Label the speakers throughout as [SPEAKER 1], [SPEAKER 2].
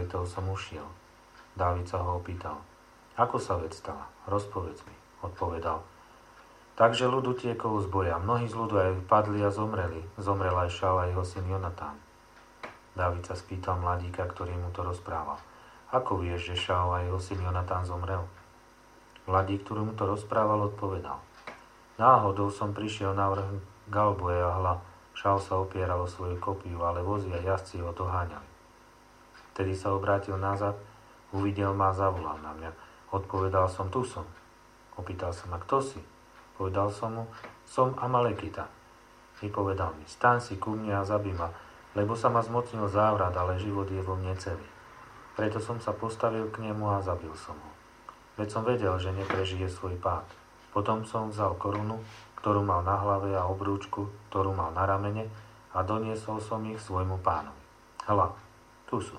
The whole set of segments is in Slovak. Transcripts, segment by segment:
[SPEAKER 1] Izraelitov som ušiel. Dávid sa ho opýtal: Ako sa vec stala? Rozpovedz mi, odpovedal. Takže ľud utiekol z boja. Mnohí z ľudu aj padli a zomreli. Zomrel aj Šaul a jeho syn Jonatán. Dávid sa spýtal mladíka, ktorý mu to rozprával: Ako vieš, že Šaul a jeho syn Jonatán zomrel? Mladík, ktorý mu to rozprával, odpovedal: Náhodou som prišiel na vrch Galboje a hľa, Šaul sa opieral o svoju kopiu, ale vozi a jazdci ho doháňali. Vtedy sa obrátil nazad, uvidel ma a zavolal na mňa. Odpovedal som: Tu som. Opýtal sa ma: Kto si? Povedal som mu: Som Amalekita. Vypovedal mi: Staň si ku mne a zabij ma, lebo sa ma zmocnil závrat, ale život je vo mne celý. Preto som sa postavil k nemu a zabil som ho. Veď som vedel, že neprežije svoj pád. Potom som vzal korunu, ktorú mal na hlave, a obrúčku, ktorú mal na ramene, a doniesol som ich svojmu pánovi. Hľa, tu sú.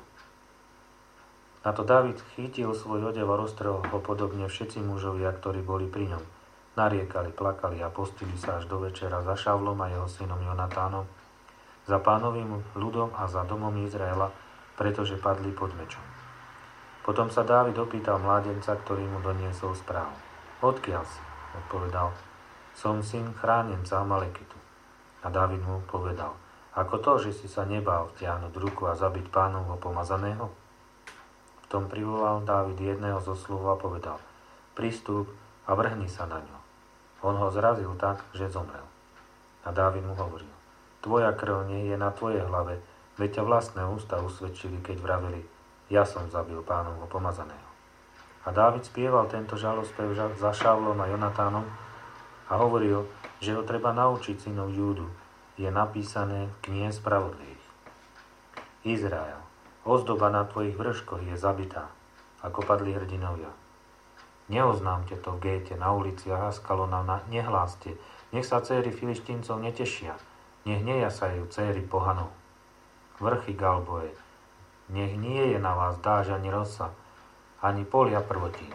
[SPEAKER 1] Na to Dávid chytil svoj odev a roztrhol ho, podobne všetci mužovia, ktorí boli pri ňom. Nariekali, plakali a postili sa až do večera za Šavlom a jeho synom Jonatánom, za pánovým ľudom a za domom Izraela, pretože padli pod mečom. Potom sa Dávid opýtal mládenca, ktorý mu doniesol správu. Odkiaľ si? Odpovedal: Som syn chránenca Amalekitu. A Dávid mu povedal: Ako to, že si sa nebál vtiahnuť ruku a zabiť pánovho pomazaného? V tom privolal Dávid jedného zo sluhov a povedal: Pristúp a vrhni sa na ňo. On ho zrazil tak, že zomrel. A Dávid mu hovoril: Tvoja krv nie je na tvojej hlave, veď ťa vlastné ústa usvedčili, keď vravili: Ja som zabil pánovho pomazaného. A Dávid spieval tento žalospev za Šavlom a Jonatánom a hovoril, že ho treba naučiť synov Júdu. Je napísané v knihe spravodlivých. Izrael, ozdoba na tvojich vrškoch je zabitá, ako padli hrdinovia. Neoznámte to v géte, na uliciach a skalonách, nehláste, nech sa céry Filištíncov netešia, nech nejasajú céry pohanov. Vrchy Galboje, nech nie je na vás dážď ani rosa, ani polia prvotín.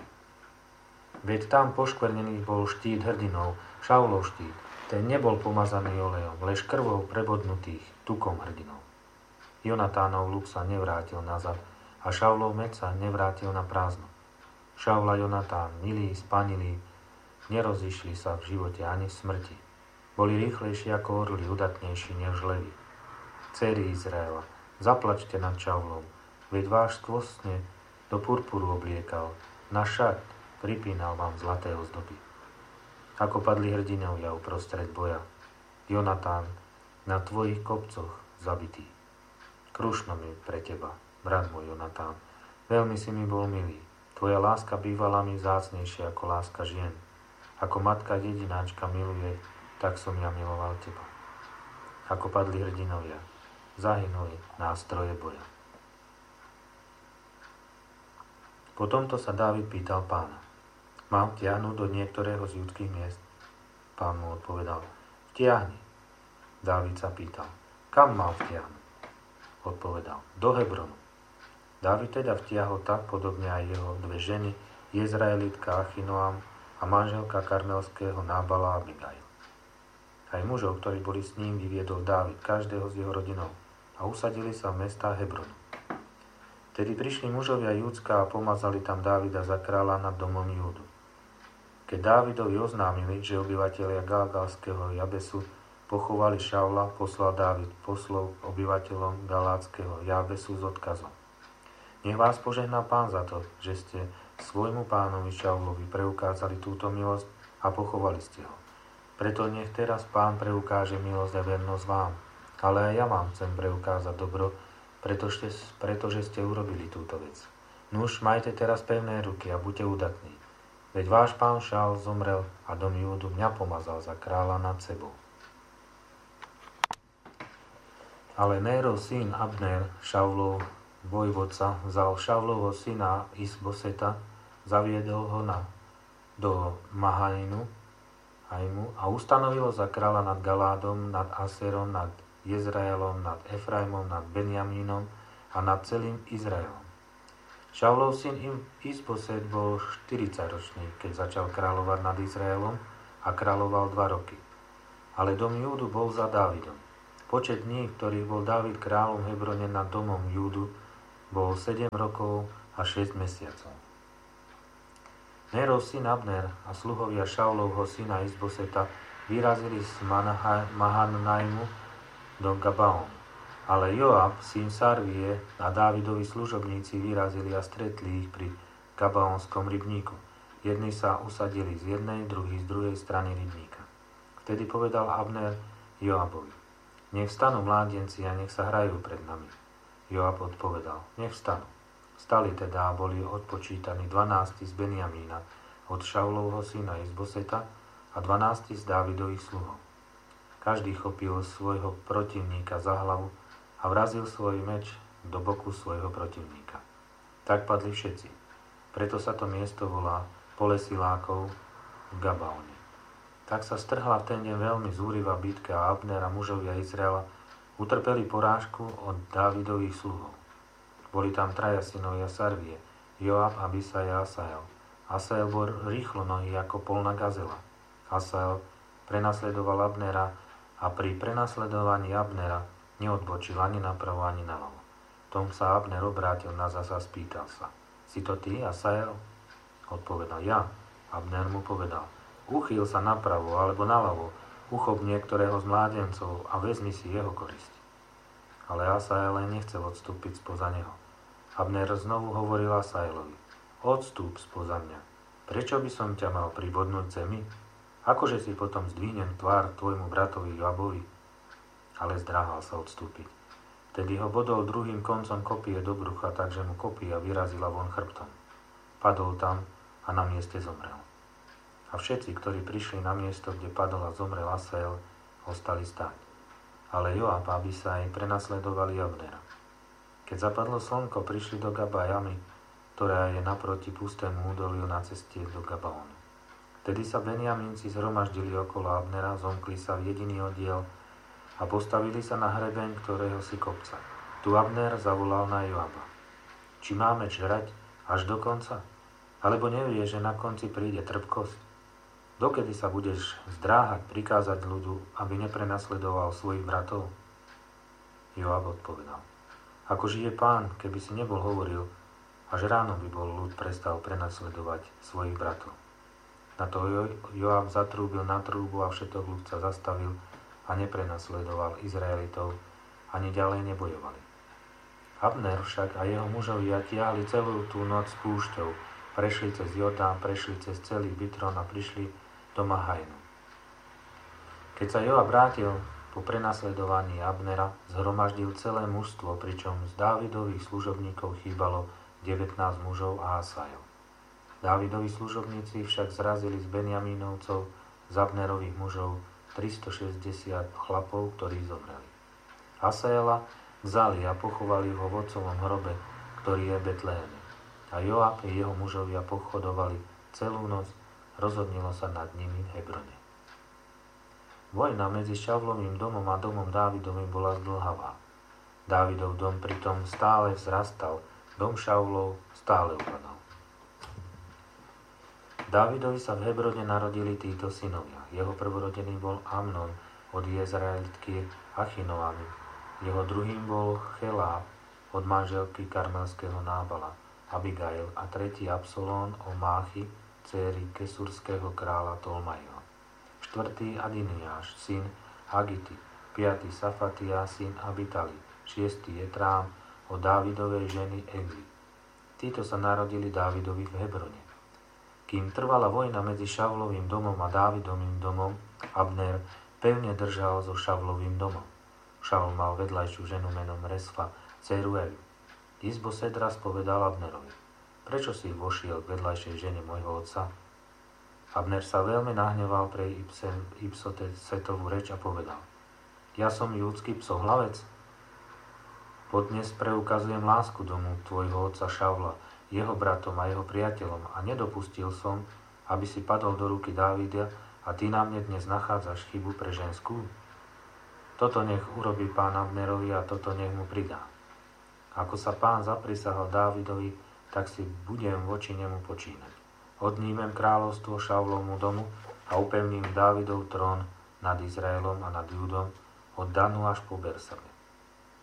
[SPEAKER 1] Veď tam poškvrnený bol štít hrdinov, Šaulov štít, ten nebol pomazaný olejom, lež krvou prebodnutých tukom hrdinov. Jonatánov luk sa nevrátil nazad a Šaulov meč sa nevrátil na prázdno. Šaul a Jonatán, milí, spanilí, nerozišli sa v živote ani v smrti. Boli rýchlejší ako orly, udatnejší než levy. Céry Izraela, zaplačte nad Šaulom, veď váš skvostne do purpuru obliekal, na šat pripínal vám zlaté ozdoby. Ako padli hrdinovia uprostred boja, Jonatán na tvojich kopcoch zabitý. Krušno mi pre teba, brat môj Jonatán, veľmi si mi bol milý. Tvoja láska bývala mi vzácnejšia ako láska žien. Ako matka jedináčka miluje, tak som ja miloval teba. Ako padli hrdinovia, zahynuli nástroje boja. Po tomto sa Dávid pýtal pána: Mám vtiahnuť do niektorého z judských miest? Pán mu odpovedal: Vtiahni. Dávid sa pýtal: Kam mám vtiahnuť? Odpovedal: Do Hebronu. Dávid teda vtiahol tak podobne aj jeho dve ženy, Jezraelitka Achinoam a manželka karmelského Nábala Abigail. Aj mužov, ktorí boli s ním, vyviedol Dávid, každého z jeho rodinov, a usadili sa v mestách Hebronu. Tedy prišli mužovia Júdska a pomazali tam Dávida za kráľa nad domom Júdu. Keď Dávidovi oznámili, že obyvatelia Galgalského Jabesu pochovali Šaula, poslal Dávid poslov obyvateľom Galátskeho Jabesu s odkazom: Nech vás požehná Pán za to, že ste svojmu pánovi Šaulovi preukázali túto milosť a pochovali ste ho. Preto nech teraz Pán preukáže milosť a vernosť vám, ale aj ja vám chcem preukázať dobro, pretože ste urobili túto vec. Nuž, majte teraz pevné ruky a buďte udatní. Veď váš pán Šaul zomrel a dom Júdu mňa pomazal za kráľa nad sebou. Ale Nérov syn Abner, Šaulov vojvodca, vzal Šaulovho syna Isboseta, zaviedol ho do Mahanainu a ustanovil ho za kráľa nad Galádom, nad Aserom, nad Jezraelom, nad Efraimom, nad Benjamínom a nad celým Izraelom. Šaulov syn Isboset bol 40-ročný, keď začal kráľovať nad Izraelom a kráľoval 2 roky. Ale dom Júdu bol za Dávidom. Počet dní, ktorých bol Dávid kráľom v Hebrone nad domom Júdu, bol 7 rokov a 6 mesiacov. Nerov syn Abner a sluhovia Šaulovho syna Izboseta vyrazili z Mahanajmu do Gabaonu. Ale Joab, syn Sarvie a Dávidovi služobníci vyrazili a stretli ich pri Gabaonskom rybníku. Jedni sa usadili z jednej, druhý z druhej strany rybníka. Vtedy povedal Abner Joabovi: Nech vstanú mládenci a nech sa hrajú pred nami. Joab odpovedal: Nech vstanú. Stali teda a boli odpočítaní 12 z Benjamína od Šaulovho syna Izboseta a 12 z Dávidových sluhov. Každý chopil svojho protivníka za hlavu a vrazil svoj meč do boku svojho protivníka. Tak padli všetci. Preto sa to miesto volá Pole Silákov v Gabaone. Tak sa strhla v ten deň veľmi zúrivá bitka a Abner a mužovia Izraela utrpeli porážku od Dávidových sluhov. Boli tam traja synovia Sarvie, Joab, Abisaj a Asael. Asael bol rýchlo nohy ako polná gazela. Asael prenasledoval Abnera a pri prenasledovaní Abnera neodbočil ani napravo, ani naľavo. Tom sa Abner obrátil na zas a spýtal sa: Si to ty, Asael? Odpovedal: Ja. Abner mu povedal: Uchýl sa napravo alebo naľavo, uchop niektorého z mládencov a vezmi si jeho korisť. Ale Asael nechcel odstúpiť spoza neho. Abner znovu hovoril Asaelovi: Odstúp spoza mňa. Prečo by som ťa mal pribodnúť zemi? Akože si potom zdvihnem tvár tvojmu bratovi Joabovi? Ale zdráhal sa odstúpiť. Vtedy ho bodol druhým koncom kopie do brucha, takže mu kopia vyrazila von chrbtom. Padol tam a na mieste zomrel. A všetci, ktorí prišli na miesto, kde padol a zomrel Asael, ostali stáť. Ale Joab a Abisaj prenasledovali Abnera. Keď zapadlo slnko, prišli do Gabajamy, ktorá je naproti pustému údoliu na ceste do Gabaonu. Vtedy sa Benjamínci zhromaždili okolo Abnera, zomkli sa v jediný oddiel a postavili sa na hrebeň ktorého si kopca. Tu Abner zavolal na Joaba: Či máme žrať až do konca? Alebo nevieš, že na konci príde trpkosť? Dokedy sa budeš zdráhať prikázať ľudu, aby neprenasledoval svojich bratov? Joab odpovedal: Ako žije Pán, keby si nebol hovoril, až ráno by bol ľud prestal prenasledovať svojich bratov. Na to Joab zatrúbil na trúbu a všetok ľud sa zastavil a neprenasledoval Izraelitov, ani ďalej nebojovali. Abner však a jeho mužovia tiahli celú tú noc s púšťou, prešli cez Jordán, prešli cez celý Bitron a prišli do Mahajnu. Keď sa Joab vrátil po prenasledovaní Abnera, zhromaždil celé mužstvo, pričom z Dávidových služobníkov chýbalo 19 mužov a Asael. Dávidovi služobníci však zrazili z Benjamínovcov, z Abnerových mužov 360 chlapov, ktorí zomreli. Asaela vzali a pochovali ho v otcovom hrobe, ktorý je v Betleheme. A Joab a jeho mužovia pochodovali celú noc, rozhodnilo sa nad nimi v Hebrone. Vojna medzi Šavlovým domom a domom Dávidovým bola zdĺhavá. Dávidov dom pritom stále vzrastal, dom Šavlov stále upadal. Dávidovi sa v Hebrone narodili títo synovia. Jeho prvorodený bol Amnon od Jezraelitky Achinoamy. Jeho druhým bol Cheláb od manželky karmelského Nábala, Abigail, a tretí Absalón o Máchy, dcéry kesurského kráľa Tolmajho. Štvrtý Adiniáš, syn Hagity, piatý Safatia, syn Abitali, šiestý Jetrám od Dávidovej ženy Egli. Títo sa narodili Dávidovi v Hebrone. Kým trvala vojna medzi Šavlovým domom a Dávidovým domom, Abner pevne držal so Šavlovým domom. Šavl mal vedľajšiu ženu menom Resfa, dcéru Evi. Izboset raz povedal Abnerovi: Prečo si vošiel k vedľajšej žene môjho otca? Abner sa veľmi nahneval pre Ibsosetovú reč a povedal: Ja som júdsky psohlavec? Podnes preukazujem lásku domu tvojho otca Šavla, jeho bratom a jeho priateľom, a nedopustil som, aby si padol do ruky Dávida a ty na mne dnes nachádzaš chybu pre ženskú? Toto nech urobí pán Abnerovi a toto nech mu pridá. Ako sa pán zaprisahal Dávidovi, tak si budem voči nemu počínať. Odnímem kráľovstvo Šavlovmu domu a upevním Dávidov trón nad Izraelom a nad Júdom od Danu až po Bersebe.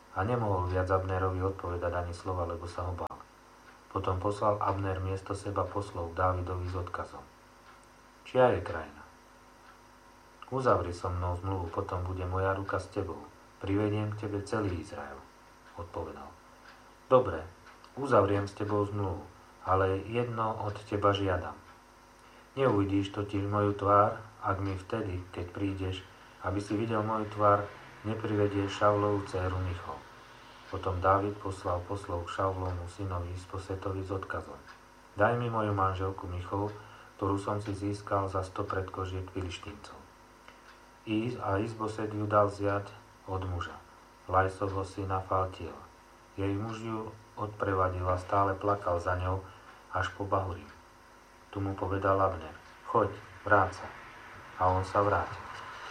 [SPEAKER 1] A nemohol viac Abnerovi odpovedať ani slova, lebo sa ho bál. Potom poslal Abner miesto seba poslov Dávidovi s odkazom. Čia je krajina? Uzavri so mnou zmluvu, potom bude moja ruka s tebou. Privediem k tebe celý Izrael, odpovedal. Dobre, uzavriem s tebou zmluvu, ale jedno od teba žiadam. Neuvidíš totiž moju tvár, ak mi vtedy, keď prídeš, aby si videl moju tvár, neprivedieš Šavlovú dcéru Michal. Potom Dávid poslal poslov k Šavlovmu synovi Isbosetovi s odkazom. Daj mi moju manželku Michal, ktorú som si získal za 100 predkožiek Filištíncov. A Isboset ju dal vziať od muža, Lajsovho syna Faltiela. Jej muž ju odprevadil a stále plakal za ňou až po Bahurim. Tu mu povedal Abner, choď, vráť sa. A on sa vrátil.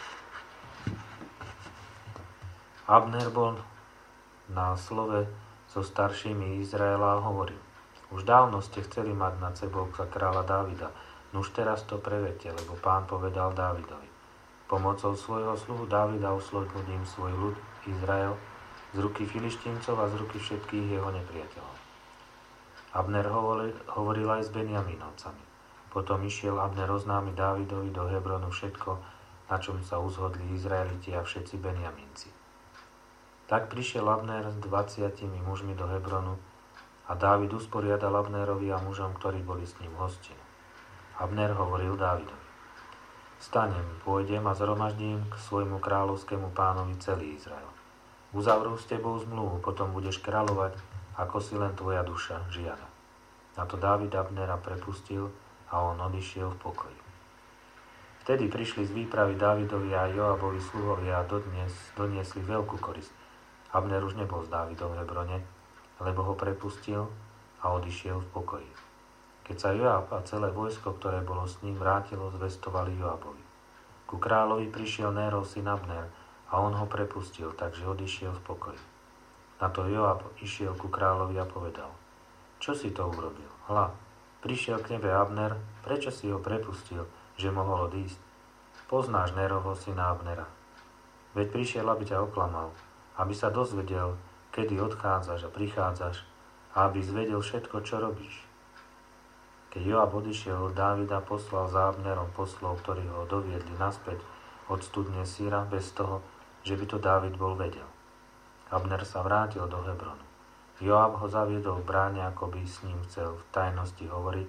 [SPEAKER 1] Abner bol na slove so staršími Izraela a hovoril, už dávno ste chceli mať nad sebou za kráľa Dávida, nuž teraz to prevedte, lebo Pán povedal Dávidovi. Pomocou svojho sluhu Dávida oslobodím svoj ľud Izrael z ruky Filištíncov a z ruky všetkých jeho nepriateľov. Abner hovoril aj s Benjamínovcami. Potom išiel Abner oznámiť Dávidovi do Hebronu všetko, na čom sa uzhodli Izraeliti a všetci Benjamínci. Tak prišiel Abner s 20 mužmi do Hebronu a Dávid usporiadal Abnerovi a mužom, ktorí boli s ním v hostine. Abner hovoril Dávidovi. Vstanem, pôjdem a zhromaždím k svojmu kráľovskému pánovi celý Izrael. Uzavrú s tebou zmluvu, potom budeš kráľovať, ako si len tvoja duša žiada. Na to Dávid Abnera prepustil a on odišiel v pokoji. Vtedy prišli z výpravy Dávidovi a Joabovi sluhovia a doniesli veľkú korist. Abner už nebol s Dávidom v Hebrone, lebo ho prepustil a odišiel v pokoji. Keď sa Joab a celé vojsko, ktoré bolo s ním, vrátilo, zvestovali Joabovi. Ku kráľovi prišiel Nérov syn Abner a on ho prepustil, takže odišiel v pokoji. Na to Joab išiel ku kráľovi a povedal, čo si to urobil? Hľa, prišiel k nebe Abner, prečo si ho prepustil, že mohol odísť? Poznáš Nérovho syna Abnera. Veď prišiel, aby ťa oklamal, aby sa dozvedel, kedy odchádzaš a prichádzaš a aby zvedel všetko, čo robíš. Keď Joab odišiel, Dávida poslal za Abnerom poslov, ktorí ho doviedli naspäť od studne Síra bez toho, že by to Dávid bol vedel. Abner sa vrátil do Hebronu. Joab ho zaviedol v bráne, ako by s ním chcel v tajnosti hovoriť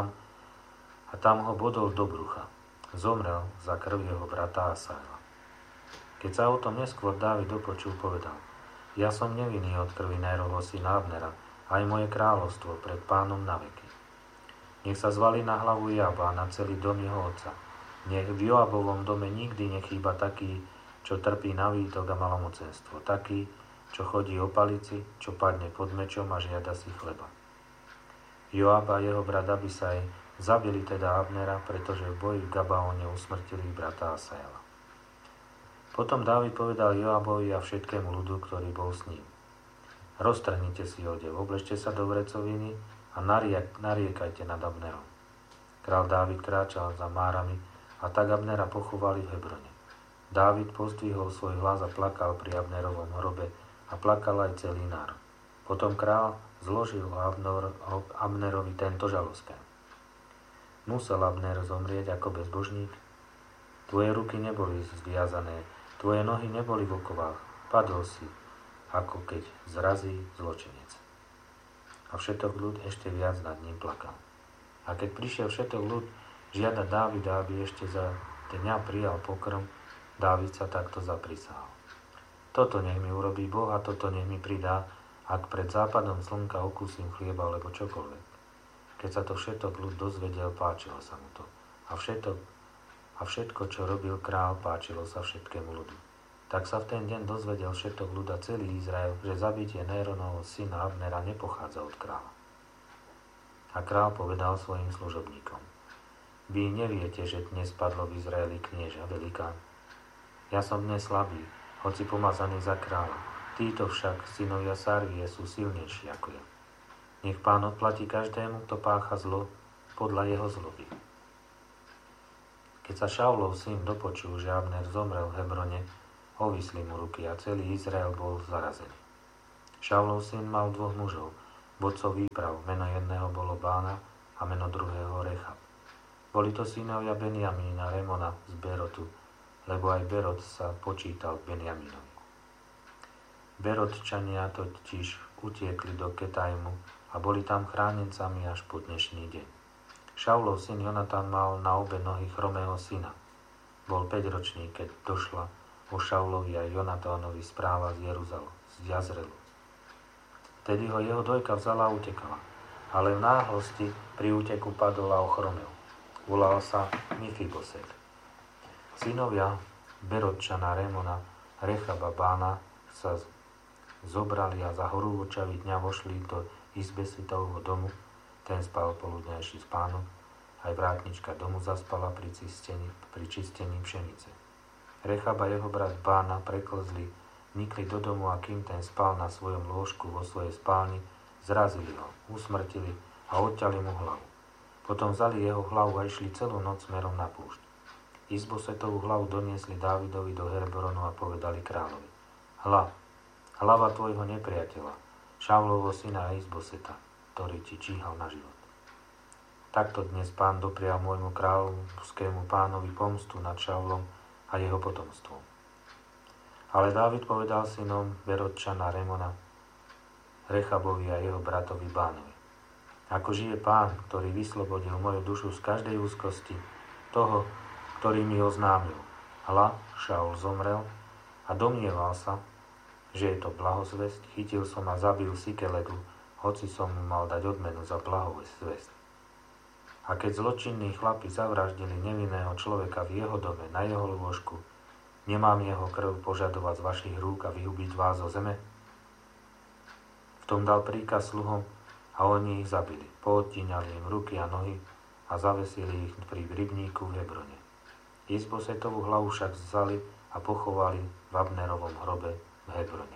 [SPEAKER 1] a tam ho bodol do brucha. Zomrel za krv jeho brata Asaela. Keď sa o tom neskôr Dávid dopočul, povedal, ja som nevinný od krvi Nérovho syna Abnera, aj moje kráľovstvo pred Pánom na veky. Nech sa zvalí na hlavu Joaba a na celý dom jeho otca. Nech v Joabovom dome nikdy nechýba taký, čo trpí na výtok a malomocenstvo. Taký, čo chodí o palici, čo padne pod mečom a žiada si chleba. Joab a jeho brat Abisaj zabili teda Abnera, pretože v boji v Gabaone usmrtili brata Asaela. Potom Dávid povedal Joabovi a všetkému ľudu, ktorý bol s ním. Roztrhnite si odev, obležte sa do vrecoviny a nariekajte nad Abnerom. Král Dávid kráčal za márami a tak Abnera pochovali v Hebrone. Dávid pozdvihol svoj hlas a plakal pri Abnerovom hrobe a plakal aj celý národ. Potom král zložil Abnerovi tento žalospev. Musel Abner zomrieť ako bezbožník? Tvoje ruky neboli zviazané, tvoje nohy neboli v okovách, padol si, ako keď zrazí zločinec. A všetok ľud ešte viac nad ním plakal. A keď prišiel všetok ľud žiadať Dávida, aby ešte za dňa prijal pokrm, Dávid sa takto zaprisahal. Toto nech mi urobí Boh a toto nech mi pridá, ak pred západom slnka okúsim chlieba alebo čokoľvek. Keď sa to všetok ľud dozvedel, páčilo sa mu to. A všetko, čo robil král, páčilo sa všetkému ľudu. Tak sa v ten deň dozvedel všetok ľud a celý Izrael, že zabitie Néronovho syna Abnera nepochádza od kráľa. A král povedal svojim služobníkom, vy neviete, že dnes padlo v Izraeli knieža velikán. Ja som dnes slabý, hoci pomazaný za kráľa. Títo však, synovia Sárvie, sú silnejší ako ja. Nech Pán odplatí každému, kto pácha zlo, podľa jeho zloby. Keď sa Šaulov syn dopočul, že Abner zomrel v Hebrone, ovisli mu ruky a celý Izrael bol zarazený. Šaulov syn mal dvoch mužov, vodcov výprav, meno jedného bolo Bána a meno druhého Rechab. Boli to synovia Benjamína, Remona z Berotu, lebo aj Berot sa počítal k Benjamínovi. Berotčania totiž utiekli do Ketajmu a boli tam chránencami až po dnešný deň. Šaulov syn Jonatan mal na obe nohy chromého syna. Bol 5-ročný, keď došla o Šaulovi a Jonatánovi správa z Jazrelu. Vtedy ho jeho dojka vzala a utekala, ale v náhlosti pri úteku padol a ochromel. Volal sa Mifiboset. Synovia Berotčana, Remona, Rechaba, Bána sa zobrali a za horúčavy dňa vošli do Izbesitovho domu. Ten spal poludňajší spánok, aj vrátnička domu zaspala pri čistení pšenice. Rechab a jeho brat Bána preklzli, vnikli do domu a kým ten spal na svojom lôžku vo svojej spálni, zrazili ho, usmrtili a odťali mu hlavu. Potom vzali jeho hlavu a išli celú noc smerom na púšť. Izbosetovú hlavu doniesli Dávidovi do Hebronu a povedali kráľovi: Hlava tvojho nepriateľa, Šaulovho syna Izboseta, ktorý ti číhal na život. Takto dnes Pán doprial môjmu kráľovskému pánovi pomstu nad Šaulom a jeho potomstvom. Ale Dávid povedal synom Berotčana, Remona, Rechabovi a jeho bratovi Bánovi: Ako žije Pán, ktorý vyslobodil moju dušu z každej úzkosti, toho, ktorý mi oznámil. Šaul zomrel a domnieval sa, že je to blahozvesť, chytil som a zabil Sikelegu, hoci som mu mal dať odmenu za blahozvesť. A keď zločinní chlapi zavraždili nevinného človeka v jeho dome, na jeho lôžku, nemám jeho krv požadovať z vašich rúk a vyhubiť vás zo zeme? V tom dal príkaz sluhom a oni ich zabili. Poodtíňali im ruky a nohy a zavesili ich pri rybníku v Hebrone. Izbosetovú hlavu však vzali a pochovali v Abnerovom hrobe v Hebrone.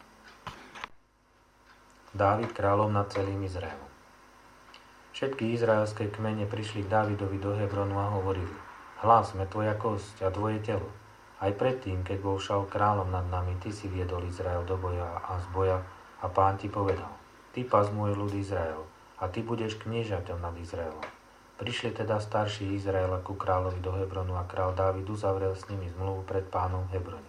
[SPEAKER 1] Dávid kráľom nad celým Izraelom. Všetky izraelské kmene prišli k Dávidovi do Hebronu a hovorili: Sme tvoja kosť a tvoje telo. Aj predtým, keď bol Šaul kráľom nad nami, ty si viedol Izrael do boja a z boja a Pán ti povedal: Ty pas môj ľud Izrael a ty budeš kniežaťom nad Izraelom. Prišli teda starší Izraela ku kráľovi do Hebronu a kráľ Dávid uzavrel s nimi zmluvu pred Pánom v Hebrone.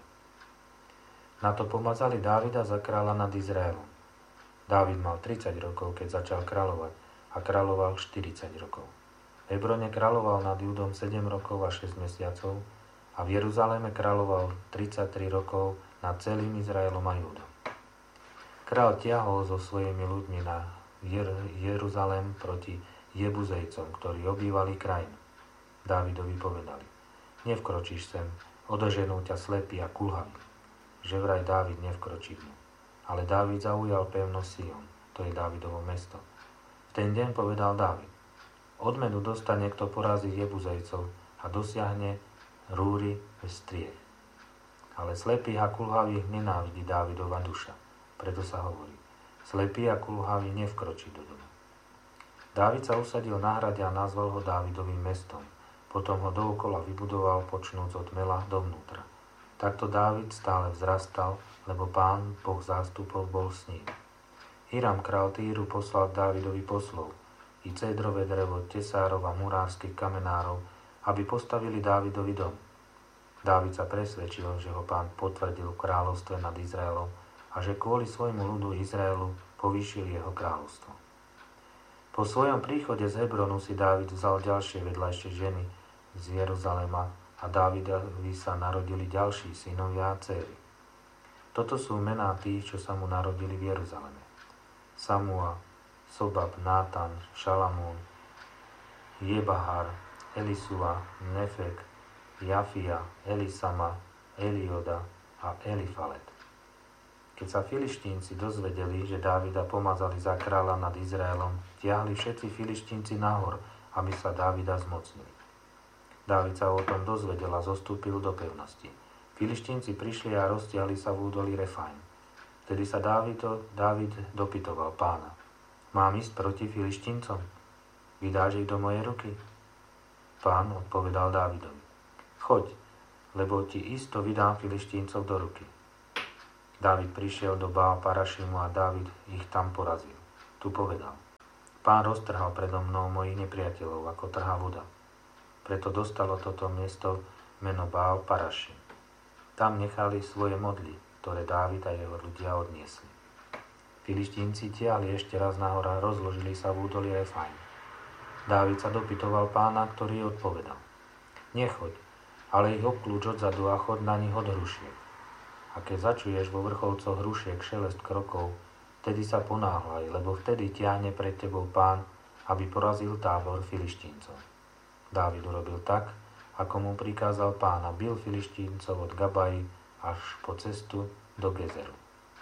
[SPEAKER 1] Na to pomazali Dávida za kráľa nad Izraelom. Dávid mal 30 rokov, keď začal kráľovať a kráľoval 40 rokov. V Hebrone kráľoval nad Judom 7 rokov a 6 mesiacov a v Jeruzaleme kráľoval 33 rokov nad celým Izraelom a Júdom. Král tiahol so svojimi ľuďmi na Jeruzalém proti Jebuzejcom, ktorí obývali krajinu. Dávidovi povedali: Nevkročíš sem, odoženú ťa slepý a kulhavý. Že vraj Dávid nevkročí v ňu. Ale Dávid zaujal pevnosť Sion, to je Dávidovo mesto. V ten deň povedal Dávid: Odmenu dostane, kto porazí Jebuzejcov a dosiahne rúry bez striech. Ale slepých a kulhavých nenávidí Dávidova duša. Preto sa hovorí: Slepý a kulhavý nevkročí do domu. Dávid sa usadil na hrade a nazval ho Dávidovým mestom. Potom ho dookola vybudoval, počnúc od mela dovnútra. Takto Dávid stále vzrastal, lebo Pán, Boh zástupov, bol s ním. Hiram, král Týru, poslal Dávidovi poslov i cédrové drevo, tesárov a murárskych kamenárov, aby postavili Dávidovi dom. Dávid sa presvedčil, že ho Pán potvrdil v kráľovstve nad Izraelom a že kvôli svojmu ľudu Izraelu povýšil jeho kráľovstvo. Po svojom príchode z Hebronu si Dávid vzal ďalšie vedľajšie ženy z Jeruzalema a Dávidovi sa narodili ďalší synovia a dcéry. Toto sú mená tých, čo sa mu narodili v Jeruzaleme: Samua, Sobab, Nátan, Šalamún, Jebahar, Elisua, Nefek, Jafia, Elisama, Elioda a Elifalet. Keď sa Filištínci dozvedeli, že Dávida pomazali za kráľa nad Izraelom, tiahli všetci Filištínci nahor, aby sa Dávida zmocnili. Dávid sa o tom dozvedel a zostúpil do pevnosti. Filištínci prišli a roztiahli sa v údolí Refaim. Vtedy sa Dávid dopytoval Pána: Mám ísť proti Filištíncom? Vydáš ich do mojej ruky? Pán odpovedal Dávidovi: Choď, lebo ti isto vydám Filištíncov do ruky. Dávid prišiel do Baal Parašimu a Dávid ich tam porazil. Tu povedal: Pán roztrhal predo mnou mojich nepriateľov, ako trhá voda. Preto dostalo toto miesto meno Baal Parašim. Tam nechali svoje modly, ktoré Dávid a jeho ľudia odniesli. Filištínci tiahli ešte raz nahor a rozložili sa v údolí Refaim. Dávid sa dopytoval Pána, ktorý odpovedal: Nechoď, ale ich obklúč odzadu a chod na nich od hrušiek. A keď začuješ vo vrcholcoch hrušiek šelest krokov, vtedy sa ponáhľaj, lebo vtedy tiahne pred tebou Pán, aby porazil tábor Filištíncov. Dávid urobil tak, ako mu prikázal Pán, a bil Filištíncov od Gabaji až po cestu do Gezeru.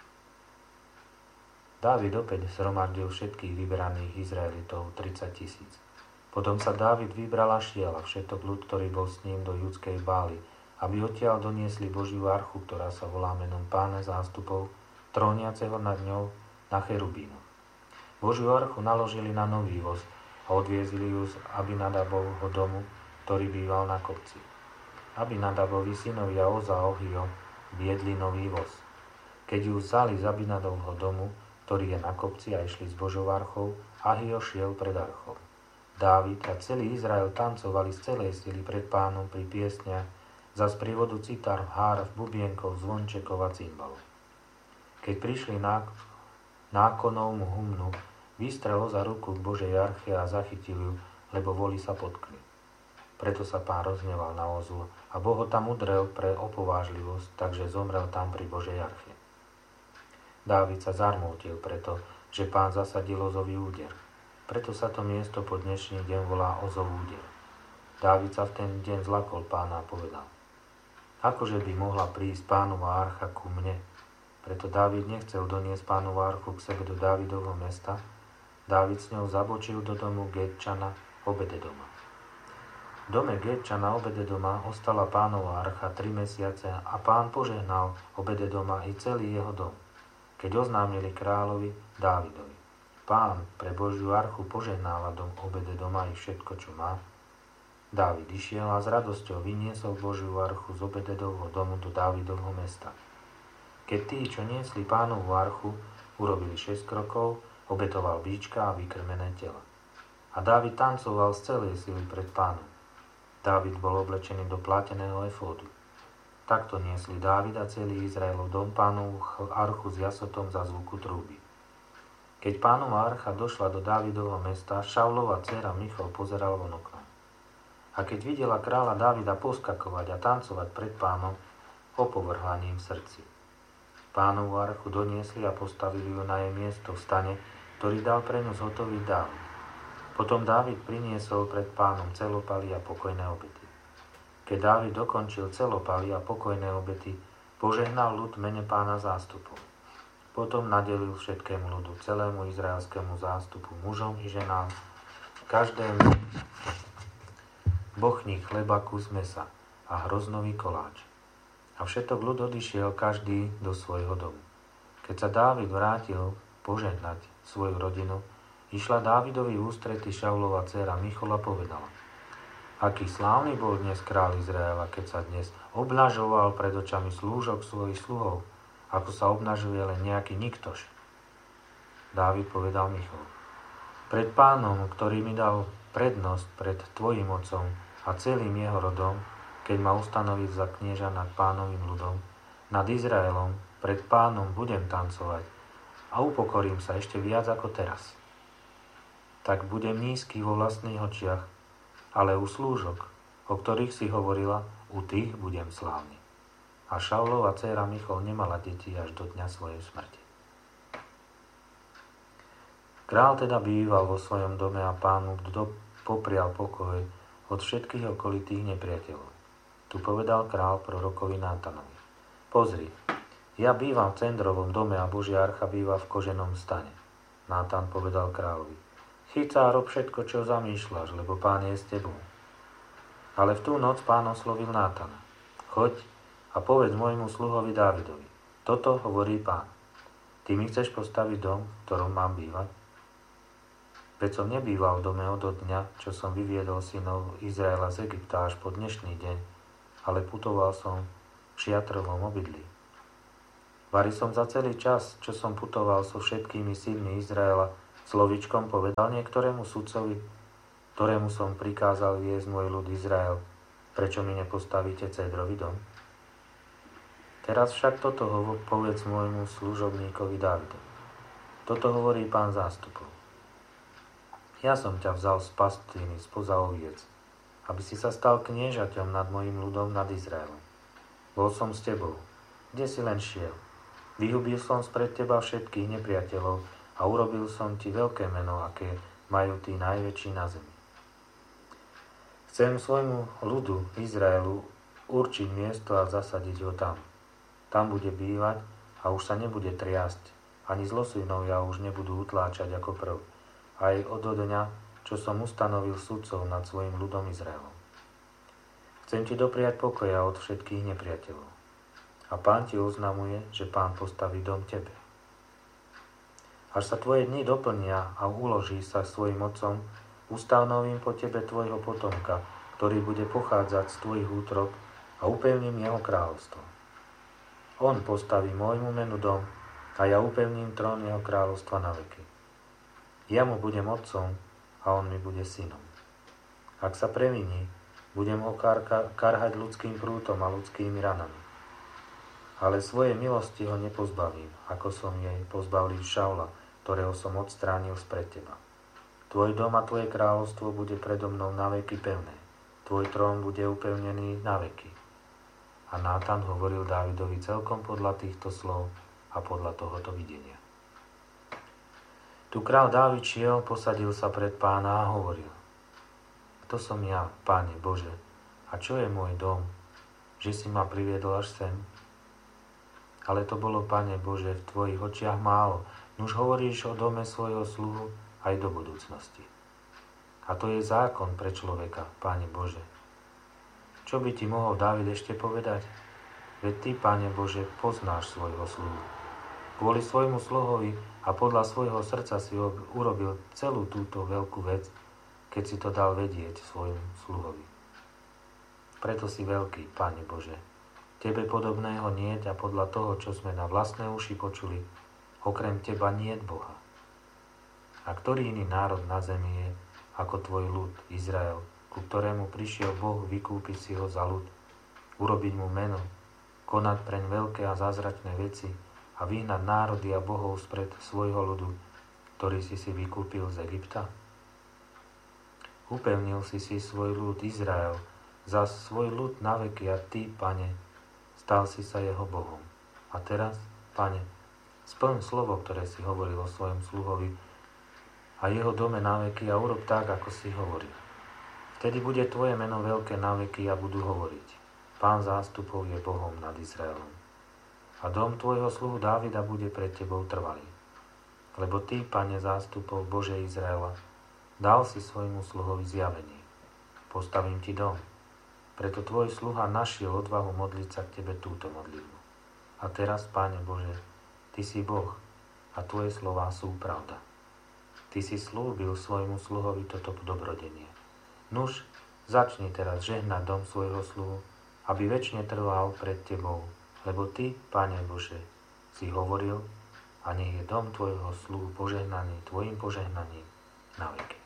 [SPEAKER 1] Dávid opäť zhromaždil všetkých vybraných Izraelitov 30 000. Potom sa Dávid vybral a šiel a všetok ľud, ktorý bol s ním, do judskej Bály, aby odtiaľ doniesli Božiu archu, ktorá sa volá menom Pána zástupov, tróniaceho nad ňou na cherubínoch. Božiu archu naložili na nový voz a odviezli ju z Abinadabovho domu, ktorý býval na kopci. Abinadabovi synovia Oza a Ohio viedli nový voz. Keď ju vzali z Abinadovho domu, ktorý je na kopci, a išli s Božou archou, Ahio šiel pred archou. Dávid a celý Izrael tancovali z celej sily pred Pánom pri piesniach, za sprievodu citar, hárv, bubienkov, zvončekov a cymbalov. Keď prišli nákonovmu humnu, vystrel za ruku k Božej arche a zachytil ju, lebo voli sa potkli. Preto sa Pán rozhneval na Ozu a Boh ho tam udrel pre opovážlivosť, takže zomrel tam pri Božej arche. Dávid sa zarmútil preto, že Pán zasadil Ozový úder. Preto sa to miesto po dnešný deň volá Ozov úder. Dávid sa v ten deň zlakol Pána a povedal: Akože by mohla prísť Pánova archa ku mne? Preto Dávid nechcel doniesť Pánovu archu k sebe do Dávidovho mesta. Dávid s ňou zabočil do domu Gétčana Obededoma. V dome Gétčana Obededoma ostala Pánova archa 3 mesiace a Pán požehnal Obededoma i celý jeho dom, keď oznámili kráľovi Dávidovi: Pán pre Božiu archu požehnáva dom Obededoma i všetko, čo má. Dávid išiel a s radosťou vyniesol Božiu archu z Obededovho domu do Dávidovho mesta. Keď tí, čo niesli Pánovu archu, urobili 6 krokov, obetoval bíčka a vykrmené tela. A Dávid tancoval z celej sily pred Pánom. Dávid bol oblečený do pláteného efódu. Takto niesli Dávid a celý Izraelov dom Pánovu archu s jasotom za zvuku trúby. Keď Pánova archa došla do Dávidovho mesta, Šaulova dcéra Michal pozerala von oknom. A keď videla kráľa Dávida poskakovať a tancovať pred Pánom, opovrhla ním v srdci. Pánovu archu doniesli a postavili ju na jej miesto v stane, ktorý dal pre ňu zhotoviť Dávid. Potom Dávid priniesol pred Pánom celopaly a pokojné obety. Keď Dávid dokončil celopaly a pokojné obety, požehnal ľud mene Pána zástupov. Potom nadelil všetkému ľudu, celému izraelskému zástupu, mužom i ženám, každému bochník chleba, kus mesa a hroznový koláč. A všetok ľud odišiel každý do svojho domu. Keď sa Dávid vrátil požehnať svoju rodinu, išla Dávidovi ústrety Šaulova dcéra Michal a povedala: Aký slávny bol dnes kráľ Izraela, keď sa dnes obnažoval pred očami slúžok svojich sluhov, ako sa obnažuje len nejaký niktoš. Dávid povedal Michal: Pred Pánom, ktorý mi dal prednosť pred tvojim otcom a celým jeho rodom, keď ma ustanoviť za knieža nad Pánovým ľudom, nad Izraelom, pred Pánom budem tancovať a upokorím sa ešte viac ako teraz. Tak budem nízky vo vlastných očiach, ale u slúžok, o ktorých si hovorila, u tých budem slávny. A Šaulova dcéra Michal nemala deti až do dňa svojej smrti. Král teda býval vo svojom dome a Pánu poprial pokoj od všetkých okolitých nepriateľov. Tu povedal král prorokovi Nátanovi: Pozri, ja bývam v cendrovom dome a Božia archa býva v koženom stane. Nátan povedal kráľovi: Chyť sa a rob všetko, čo zamýšľaš, lebo Pán je s tebou. Ale v tú noc Pán oslovil Nátana: Choď a povedz môjmu sluhovi Dávidovi: Toto hovorí Pán. Ty mi chceš postaviť dom, v ktorom mám bývať? Veď som nebýval v dome od dňa, čo som vyviedol synov Izraela z Egypta až po dnešný deň, ale putoval som v šiatrovom obydlí. Vari som za celý čas, čo som putoval so všetkými synmi Izraela, slovičkom povedal niektorému sudcovi, ktorému som prikázal viesť môj ľud Izrael, prečo mi nepostavíte cédrový dom? Teraz však toto povedz môjmu služobníkovi Dávidovi. Toto hovorí Pán zástupov. Ja som ťa vzal z pastviny spoza oviec, aby si sa stal kniežaťom nad mojím ľudom, nad Izraelom. Bol som s tebou, kde si len šiel. Vyhubil som spred teba všetkých nepriateľov a urobil som ti veľké meno, aké majú tí najväčší na zemi. Chcem svojmu ľudu Izraelu určiť miesto a zasadiť ho tam. Tam bude bývať a už sa nebude triasť, ani zlosujnovia už nebudú utláčať ako prv. Aj od dňa, čo som ustanovil sudcov nad svojim ľudom Izraelom. Chcem ti dopriať pokoja od všetkých nepriateľov. A Pán ti oznamuje, že Pán postaví dom tebe. Až sa tvoje dni doplnia a uloží sa svojim otcom, ustanovím po tebe tvojho potomka, ktorý bude pochádzať z tvojich útrob a upevním jeho kráľovstvo. On postaví môjmu menu dom a ja upevním trón jeho kráľovstva na veky. Ja mu budem otcom a on mi bude synom. Ak sa previní, budem ho karhať ľudským prútom a ľudskými ranami. Ale svojej milosti ho nepozbavím, ako som jej pozbavil Šaula, ktorého som odstránil spred teba. Tvoj dom a tvoje kráľovstvo bude predo mnou na veky pevné. Tvoj trón bude upevnený na veky. A Nátan hovoril Dávidovi celkom podľa týchto slov a podľa tohoto videnia. Tu kráľ Dávid šiel, posadil sa pred Pána a hovoril: Kto som ja, Páne Bože, a čo je môj dom, že si ma priviedol až sem? Ale to bolo, Pane Bože, v tvojich očiach málo, nuž hovoríš o dome svojho sluhu aj do budúcnosti. A to je zákon pre človeka, Pane Bože. Čo by ti mohol Dávid ešte povedať? Veď ty, Pane Bože, poznáš svojho sluhu. Kvôli svojmu sluhovi a podľa svojho srdca si urobil celú túto veľkú vec, keď si to dal vedieť svojmu sluhovi. Preto si veľký, Pane Bože. Tebe podobného niet a podľa toho, čo sme na vlastné uši počuli, okrem teba niet Boha. A ktorý iný národ na zemi je, ako tvoj ľud, Izrael, ku ktorému prišiel Boh vykúpiť si ho za ľud, urobiť mu meno, konať preň veľké a zázračné veci a vyhnať národy a bohov spred svojho ľudu, ktorý si vykúpil z Egypta? Upevnil si svoj ľud Izrael za svoj ľud na veky a ty, Pane, stal si sa jeho Bohom. A teraz, Pane, splň slovo, ktoré si hovoril o svojom sluhovi a jeho dome na veky a urob tak, ako si hovoril. Vtedy bude tvoje meno veľké na veky a budú hovoriť: Pán zástupov je Bohom nad Izraelom. A dom tvojho sluhu Dávida bude pred tebou trvalý. Lebo ty, Pane zástupov Bože Izraela, dal si svojmu sluhovi zjavenie. Postavím ti dom. Preto tvoj sluha našiel odvahu modliť sa k tebe túto modlitbu. A teraz, Páne Bože, ty si Boh a tvoje slová sú pravda. Ty si slúbil svojmu sluhovi toto dobrodenie. Nuž, začni teraz žehnať dom svojho sluhu, aby večne trval pred tebou, lebo ty, Páne Bože, si hovoril, a nech je dom tvojho sluhu požehnaný tvojim požehnaním na veky.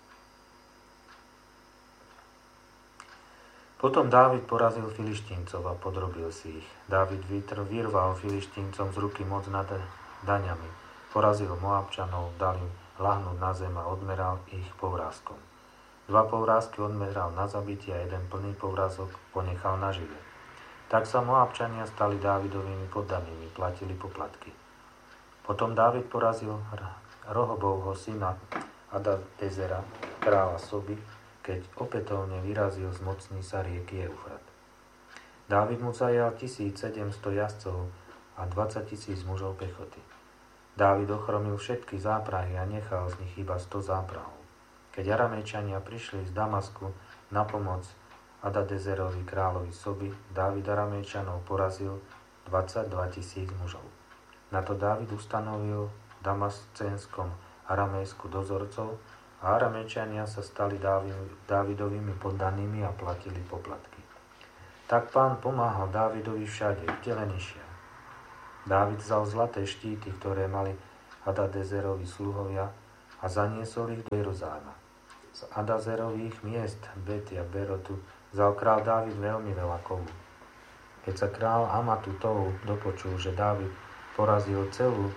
[SPEAKER 1] Potom Dávid porazil Filištíncov a podrobil si ich. Dávid vyrval Filištíncom z ruky moc nad daňami. Porazil Moabčanov, dal im ľahnúť na zem a odmeral ich povrázkom. 2 povrázky odmeral na zabitie a 1 plný povrázok ponechal na živé. Tak sa Moabčania stali Dávidovými poddanými, platili poplatky. Potom Dávid porazil Rohobovho syna Adadezera, kráľa Soby, keď opätovne vyrazil zmocní sa rieky Eufrat. Dávid mu zajal 1700 jazdcov a 20 000 mužov pechoty. Dávid ochromil všetky záprahy a nechal z nich iba 100 záprahov. Keď Aramejčania prišli z Damasku na pomoc Adadezerovi kráľovi Soby, Dávid Aramejčanov porazil 22 000 mužov. Na to Dávid ustanovil v Damascenskom Aramejsku dozorcov a Aramejčania sa stali Dávidovými poddanými a platili poplatky. Tak Pán pomáhal Dávidovi všade, kde len išiel. Dávid vzal zlaté štíty, ktoré mali Hadadezerovi sluhovia a zaniesol ich do Jeruzalema. Z Hadadezerových miest Betia Berotu vzal král Dávid veľmi veľa kovu. Keď sa král Amatu Tou dopočul, že Dávid porazil celú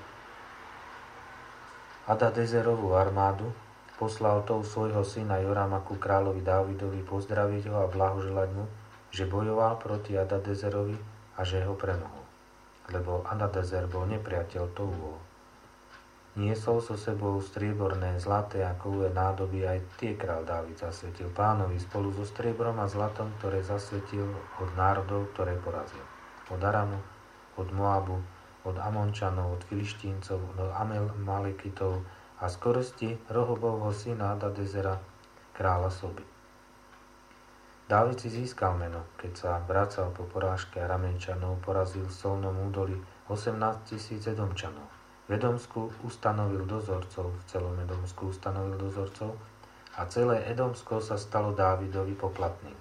[SPEAKER 1] Hadadezerovú armádu, poslal Tou svojho syna Jorama ku kráľovi Dávidovi pozdraviť ho a blahoželať mu, že bojoval proti Hadadezerovi a že ho premohol. Lebo Hadadezer bol nepriateľ Touvov. Niesol so sebou strieborné, zlaté a kovové nádoby, aj tie král Dávid zasvetil Pánovi spolu so striebrom a zlatom, ktoré zasvetil od národov, ktoré porazil. Od Aramu, od Moabu, od Amončanov, od Filištíncov, od Amalekitov a z koristi Rohobovho syna Hadadezera, kráľa Soby. Dávid si získal meno, keď sa vracal po porážke Aramejčanov, porazil v Solnom údolí 18 000 Edomčanov. V Edomsku ustanovil dozorcov, v celom Edomsku ustanovil dozorcov a celé Edomsko sa stalo Dávidovi poplatným.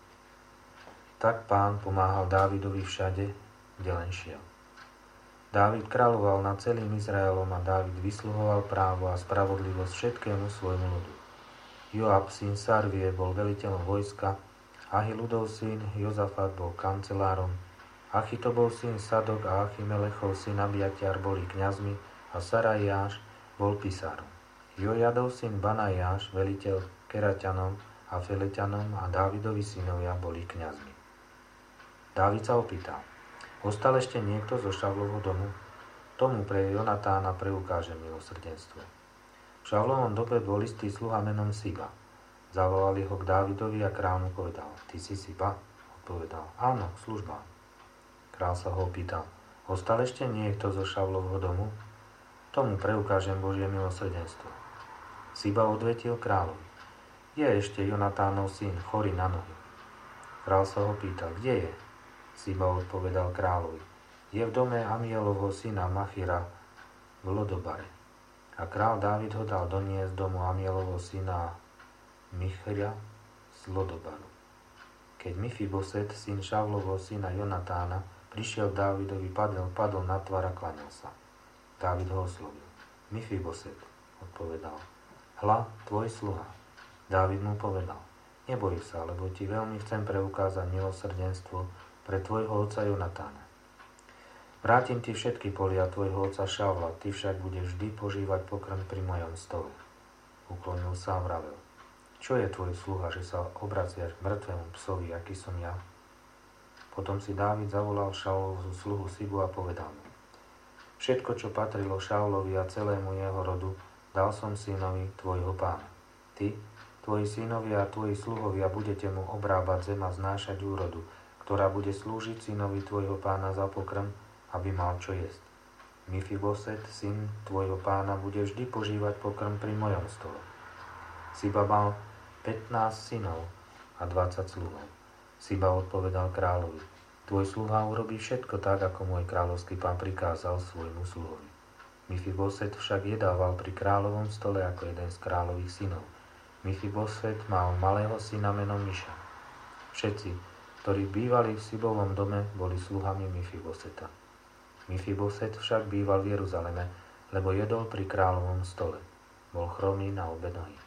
[SPEAKER 1] Tak Pán pomáhal Dávidovi všade, kde len šiel. Dávid kráľoval nad celým Izraelom a Dávid vysluhoval právo a spravodlivosť všetkému svojmu ľudu. Joab, syn Sarvie, bol veliteľom vojska, Ahiludov syn Jozafat bol kancelárom, Achitobov syn Sadok a Achimelechov syn Abiatiar boli kňazmi a Sarajáš bol pisárom. Jojadov syn Banajáš, veliteľ Keraťanom a Feleťanom a Dávidovi synovia boli kňazmi. Dávid sa opýtal, ostal ešte niekto zo Šavlovho domu? Tomu pre Jonatána preukáže milosrdenstvo. V Šavlovom dobe bol istý sluha menom Siba. Zavolali ho k Dávidovi a král mu povedal, ty si Siba? Odpovedal, áno, služba. Král sa ho opýtal, ostal ešte niekto zo Šavlovho domu? Tomu preukážem Božie milosrdenstvo. Siba odvetil kráľovi, je ešte Jonatánov syn, chorý na nohy. Král sa ho pýtal, kde je? Siba odpovedal kráľovi, je v dome Amielovho syna Machira v Lodobare. A král Dávid ho dal doniesť domu Amielovho syna Michria z Lodobaru. Keď Mifiboset, syn Šavlovho syna Jonatána, prišiel k Dávidovi, padol na tvár a klaňal sa. Dávid ho oslovil. Mifiboset, odpovedal. Hľa, tvoj sluha. Dávid mu povedal. Neboj sa, lebo ti veľmi chcem preukázať milosrdenstvo pre tvojho otca Jonatána. Vrátim ti všetky polia tvojho otca Šavla, ty však budeš vždy požívať pokrm pri mojom stole. Uklonil sa a vravel. Čo je tvoj sluha, že sa obraciaš k mŕtvemu psovi, aký som ja? Potom si Dávid zavolal Šaulovú sluhu Sibu a povedal mu. Všetko, čo patrilo Šaulovi a celému jeho rodu, dal som synovi tvojho pána. Ty, tvoji synovia a tvoji sluhovia budete mu obrábať zem a znášať úrodu, ktorá bude slúžiť synovi tvojho pána za pokrm, aby mal čo jesť. Mifiboset, syn tvojho pána, bude vždy požívať pokrm pri mojom stole. Siba mal 15 synov a 20 sluhov. Siba odpovedal kráľovi, tvoj sluha urobí všetko tak, ako môj kráľovský pán prikázal svojmu sluhovi. Mifiboset však jedával pri kráľovom stole ako jeden z kráľových synov. Mifiboset mal malého syna menom Miša. Všetci, ktorí bývali v Sibovom dome, boli sluhami Mifiboseta. Mifiboset však býval v Jeruzaleme, lebo jedol pri kráľovom stole. Bol chromý na obe nohy.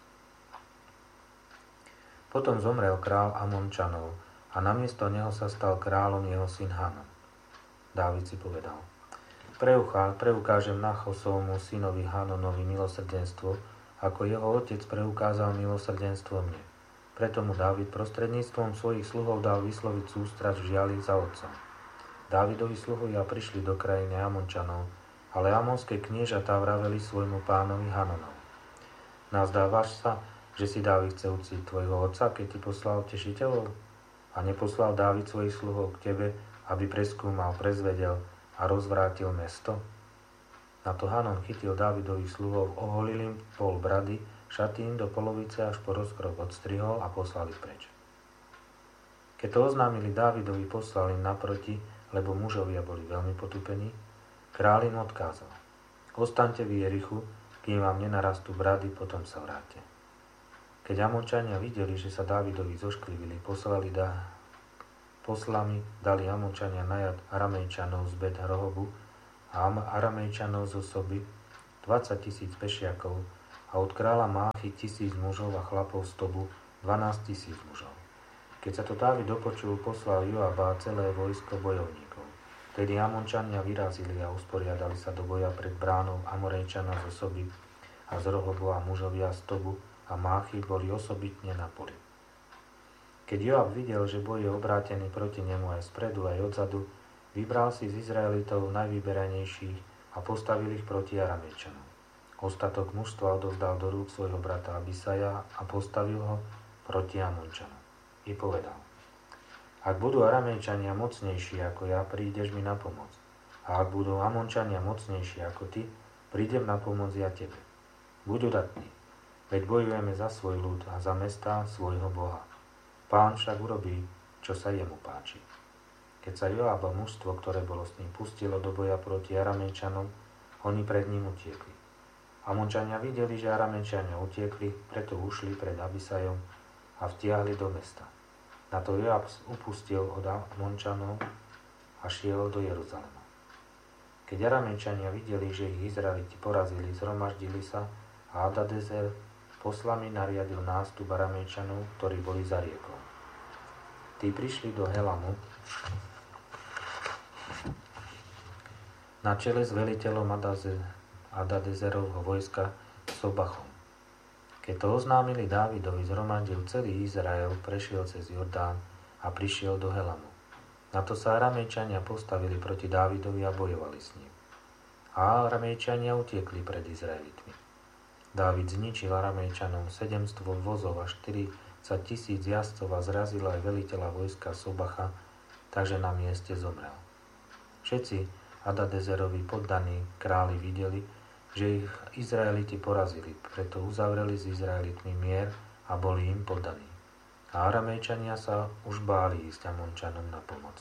[SPEAKER 1] Potom zomrel král Amončanov a namiesto neho sa stal kráľom jeho syn Hanan. Dávid si povedal, preukážem Nachosovmu synovi Hanonovi milosrdenstvo, ako jeho otec preukázal milosrdenstvo mne. Preto mu Dávid prostredníctvom svojich sluhov dal vysloviť sústrasť v žiali za otcom. Dávidovi sluhovia prišli do krajiny Amončanov, ale amonské kniežatá vraveli svojmu pánovi Hanonov. Nazdávaš sa, že si Dávid chce uctiť tvojho otca, keď ti poslal tešiteľov? A neposlal Dávid svojich sluhov k tebe, aby preskúmal, prezvedel a rozvrátil mesto? Na to Hanon chytil Dávidových sluhov, oholil im pol brady, šaty im do polovice až po rozkrok odstrihol a poslal ich preč. Keď to oznámili Dávidovi, poslal im naproti, lebo mužovia boli veľmi potupení, kráľ im odkázal. Ostaňte v Jerichu, kým vám nenarastú brady, potom sa vráte. Keď Amončania videli, že sa Dávidovi zošklivili, poslami dali Amončania najad Aramejčanov z Bet Rohobu a Aramejčanov zo Soby 20 000 pešiakov a od kráľa Máchy 1000 mužov a chlapov z Tobu 12 000 mužov. Keď sa to Dávid dopočul, poslal Joaba a celé vojsko bojovníkov. Vtedy Amončania vyrazili a usporiadali sa do boja pred bránou Amorejčana zo Soby a z Rohobu a mužovia z Tobu a Máchy boli osobitne na poli. Keď Joab videl, že boj je obrátený proti nemu aj spredu, aj odzadu, vybral si z Izraelitov najvyberanejších a postavil ich proti Aramejčanom. Ostatok mužstva odovzdal do rúk svojho brata Abisaja a postavil ho proti Amončanom. I povedal: Ak budú Aramejčania mocnejší ako ja, prídeš mi na pomoc. A ak budú Amončania mocnejší ako ty, prídem na pomoc ja tebe. Buď udatný, veď bojujeme za svoj ľud a za mestá svojho Boha. Pán však urobí, čo sa jemu páči. Keď sa Joab a mužstvo, ktoré bolo s ním, pustilo do boja proti Aramejčanom, oni pred ním utiekli. Amončania videli, že Aramejčania utiekli, preto ušli pred Abisajom a vtiahli do mesta. Na to Joab upustil od Amončanov a šiel do Jeruzalema. Keď Aramejčania videli, že ich Izraeliti porazili, zhromaždili sa a Hadadezer poslami nariadil nástup Aramejčanov, ktorí boli za riekou. Tí prišli do Helamu na čele s veliteľom Hadadezerovho vojska Sobachom. Keď to oznámili Dávidovi, zhromaždil celý Izrael, prešiel cez Jordán a prišiel do Helamu. Na to sa Aramejčania postavili proti Dávidovi a bojovali s ním. A Aramejčania utiekli pred Izraelitmi. Dávid zničil Aramejčanom 700 vozov a 40 000 jazdcov a zrazil aj veliteľa vojska Sobacha, takže na mieste zomrel. Všetci Hadadezerovi poddaní králi videli, že ich Izraeliti porazili, preto uzavreli s Izraelitmi mier a boli im poddaní. A Aramejčania sa už báli ísť Amončanom na pomoc.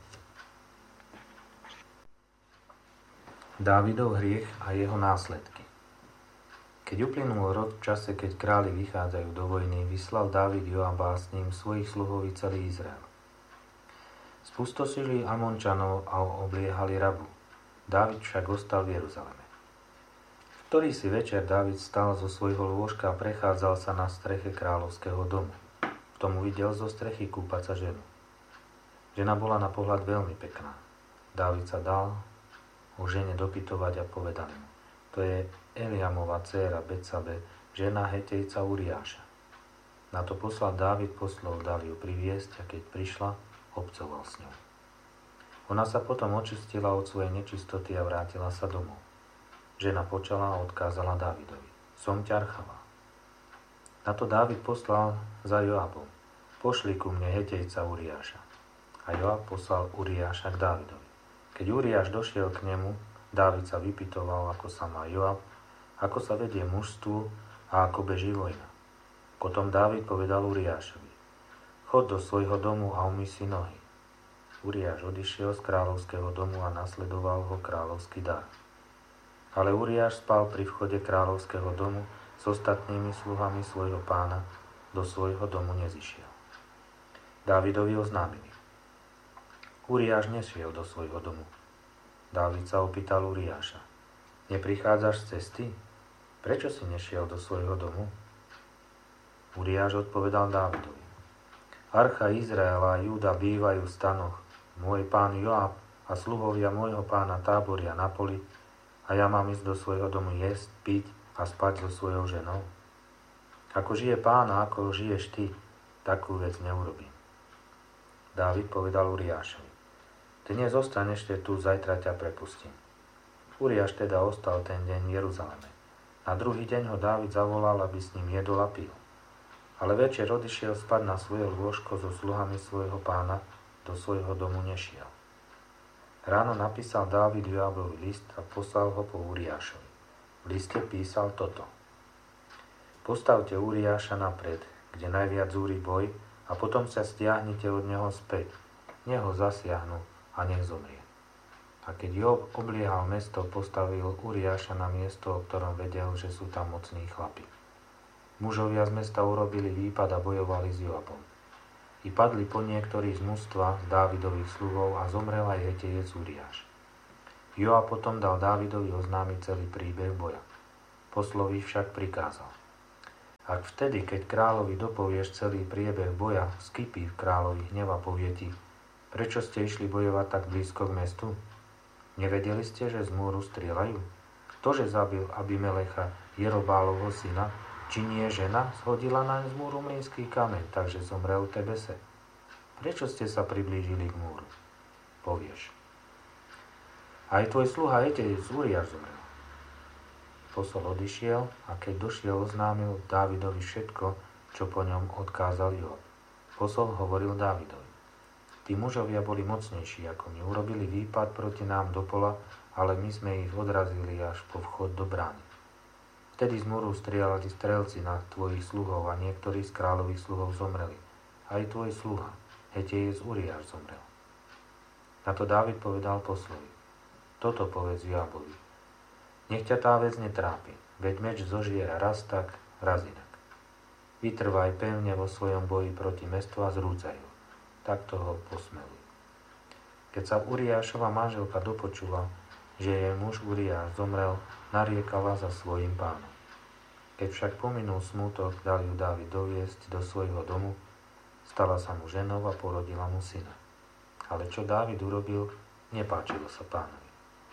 [SPEAKER 1] Dávidov hriech a jeho následky. Keď uplynul rok v čase, keď králi vychádzajú do vojny, vyslal Dávid Joaba s ním svojich sluhov i celý Izrael. Spustosili Amončanov a obliehali Rabu. Dávid však ostal v Jeruzaleme. V ktorý si večer Dávid stal zo svojho lôžka a prechádzal sa na streche kráľovského domu. V tom uvidel zo strechy kúpať sa ženu. Žena bola na pohľad veľmi pekná. Dávid sa dal o žene dopytovať a povedal mu: To je Eliamova dcéra Betsabe, žena Hetejca Uriáša. Na to poslal Dávid poslov, dal ju priviesť a keď prišla, obcoval s ňou. Ona sa potom očistila od svojej nečistoty a vrátila sa domov. Žena počala a odkázala Dávidovi: Som ťarchavá. Na to Dávid poslal za Joabom: Pošli ku mne Hetejca Uriáša. A Joab poslal Uriáša k Dávidovi. Keď Uriáš došiel k nemu, Dávid sa vypytoval, ako sa má Joab, ako sa vedie mužstvu a ako beží vojna. Potom Dávid povedal Uriášovi: Chod do svojho domu a umyj si nohy. Uriáš odišiel z kráľovského domu a nasledoval ho kráľovský dar. Ale Uriáš spal pri vchode kráľovského domu s ostatnými sluhami svojho pána, do svojho domu nezišiel. Dávidovi oznámili: Uriáš nešiel do svojho domu. Dávid sa opýtal Uriáša: Neprichádzaš z cesty? Prečo si nešiel do svojho domu? Uriáš odpovedal Dávidovi: Archa Izraela a Júda bývajú v stanoch. Môj pán Joab a sluhovia môjho pána táboria na poli a ja mám ísť do svojho domu jesť, piť a spať so svojou ženou. Ako žije pán a ako žiješ ty, takú vec neurobím. Dávid povedal Uriášovi: Dnes zostaň ešte tu, zajtra ťa prepustím. Uriáš teda ostal ten deň v Jeruzaleme. Na druhý deň ho Dávid zavolal, aby s ním jedol a pil. Ale večer odišiel spať na svoje lôžko so sluhami svojho pána, do svojho domu nešiel. Ráno napísal Dávid Joabovi list a poslal ho po Uriášovi. V liste písal toto: Postavte Uriáša napred, kde najviac zúri boj, a potom sa stiahnite od neho späť. Nech ho zasiahnu a nech zomrie. A keď Joab obliehal mesto, postavil Uriáša na miesto, o ktorom vedel, že sú tam mocní chlapi. Mužovia z mesta urobili výpad a bojovali s Joabom. I padli po niektorí z mužstva z Dávidových sluhov a zomrel aj Hetejec Uriáš. Joab potom dal Dávidovi oznámiť celý príbeh boja. Poslovi však prikázal: Ak vtedy, keď kráľovi dopovieš celý priebeh boja, skypí v kráľovi hneva, povie ti: Prečo ste išli bojovať tak blízko k mestu? Nevedeli ste, že z múru strieľajú? Ktože zabil Abimelecha, Jerobálovho syna, či nie žena shodila naň z múru mlynský kameň, takže zomrel v Tebese? Prečo ste sa priblížili k múru? Povieš: Aj tvoj sluha Etej z Uriáš zomrel. Posol odišiel a keď došiel, oznámil Dávidovi všetko, čo po ňom odkázal Joab. Posol hovoril Dávidovi: Tí mužovia boli mocnejší ako my, urobili výpad proti nám do pola, ale my sme ich odrazili až po vchod do brány. Vtedy z múru strieľali strelci na tvojich sluhov a niektorí z kráľových sluhov zomreli. Aj tvoj sluha, Hetej z Uriáš, zomrel. Na to Dávid povedal poslovi: Toto povedz Joabovi: Nech ťa tá vec netrápi, veď meč zožije raz tak, raz inak. Vytrvaj pevne vo svojom boji proti mestu a zrúcaj ho. Takto ho posmeluj. Keď sa Uriášova manželka dopočula, že jej muž Uriáš zomrel, nariekala za svojím pánom. Keď však pominul smútok, dal ju Dávid doviesť do svojho domu, stala sa mu ženou a porodila mu syna. Ale čo Dávid urobil, nepáčilo sa pánovi.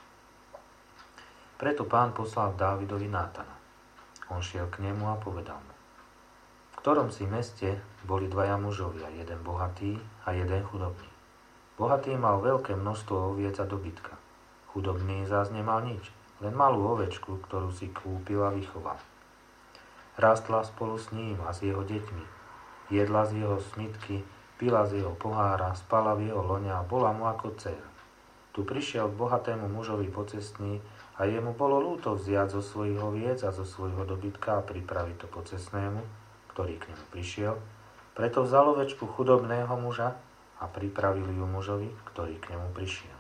[SPEAKER 1] Preto pán poslal Dávidovi Nátana. On šiel k nemu a povedal mu: V ktorom si meste boli dvaja mužovia, jeden bohatý a jeden chudobný. Bohatý mal veľké množstvo oviec a dobytka. Chudobný zás nemal nič, len malú ovečku, ktorú si kúpil a vychoval. Rástla spolu s ním a s jeho deťmi. Jedla z jeho smitky, pila z jeho pohára, spala v jeho lone a bola mu ako dcéra. Tu prišiel k bohatému mužovi pocestný a jemu bolo ľúto vziať zo svojich oviec a zo svojho dobytka a pripraviť to pocestnému, ktorý k nemu prišiel. Preto vzal ovečku chudobného muža a pripravili ju mužovi, ktorý k nemu prišiel.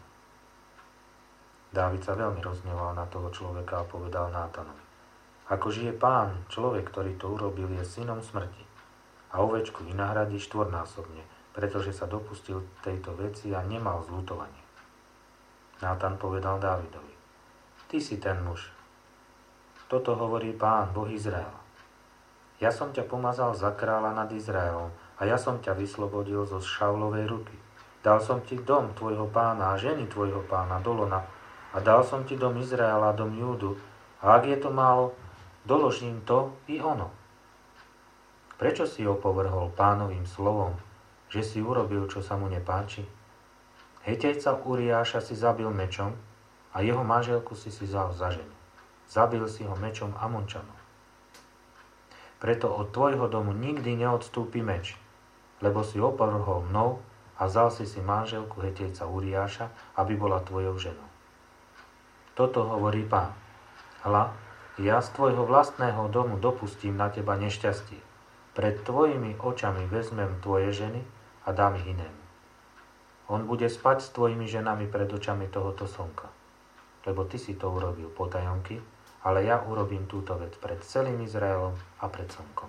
[SPEAKER 1] Dávid sa veľmi rozhneval na toho človeka a povedal Nátanovi: Ako žije pán, človek, ktorý to urobil, je synom smrti. A ovečku vynahradí štvornásobne, pretože sa dopustil tejto veci a nemal zľutovanie. Nátan povedal Dávidovi: Ty si ten muž. Toto hovorí Pán, Boh Izraela. Ja som ťa pomazal za kráľa nad Izraelom a ja som ťa vyslobodil zo Šaulovej ruky. Dal som ti dom tvojho pána a ženy tvojho pána Dolona a dal som ti dom Izraela a dom Júdu. A ak je to málo, doložím to i ono. Prečo si opovrhol Pánovým slovom, že si urobil, čo sa mu nepáči? Hetejca Uriáša si zabil mečom a jeho manželku si vzal za ženu. Zabil si ho mečom Amončanov. Preto od tvojho domu nikdy neodstúpi meč, lebo si opovrhol mnou a vzal si manželku Hetejca Uriáša, aby bola tvojou ženou. Toto hovorí Pán: Hľa, ja z tvojho vlastného domu dopustím na teba nešťastie. Pred tvojimi očami vezmem tvoje ženy a dám ich inému. On bude spať s tvojimi ženami pred očami tohoto slnka. Lebo ty si to urobil potajomky, ale ja urobím túto vec pred celým Izraelom a pred slnkom.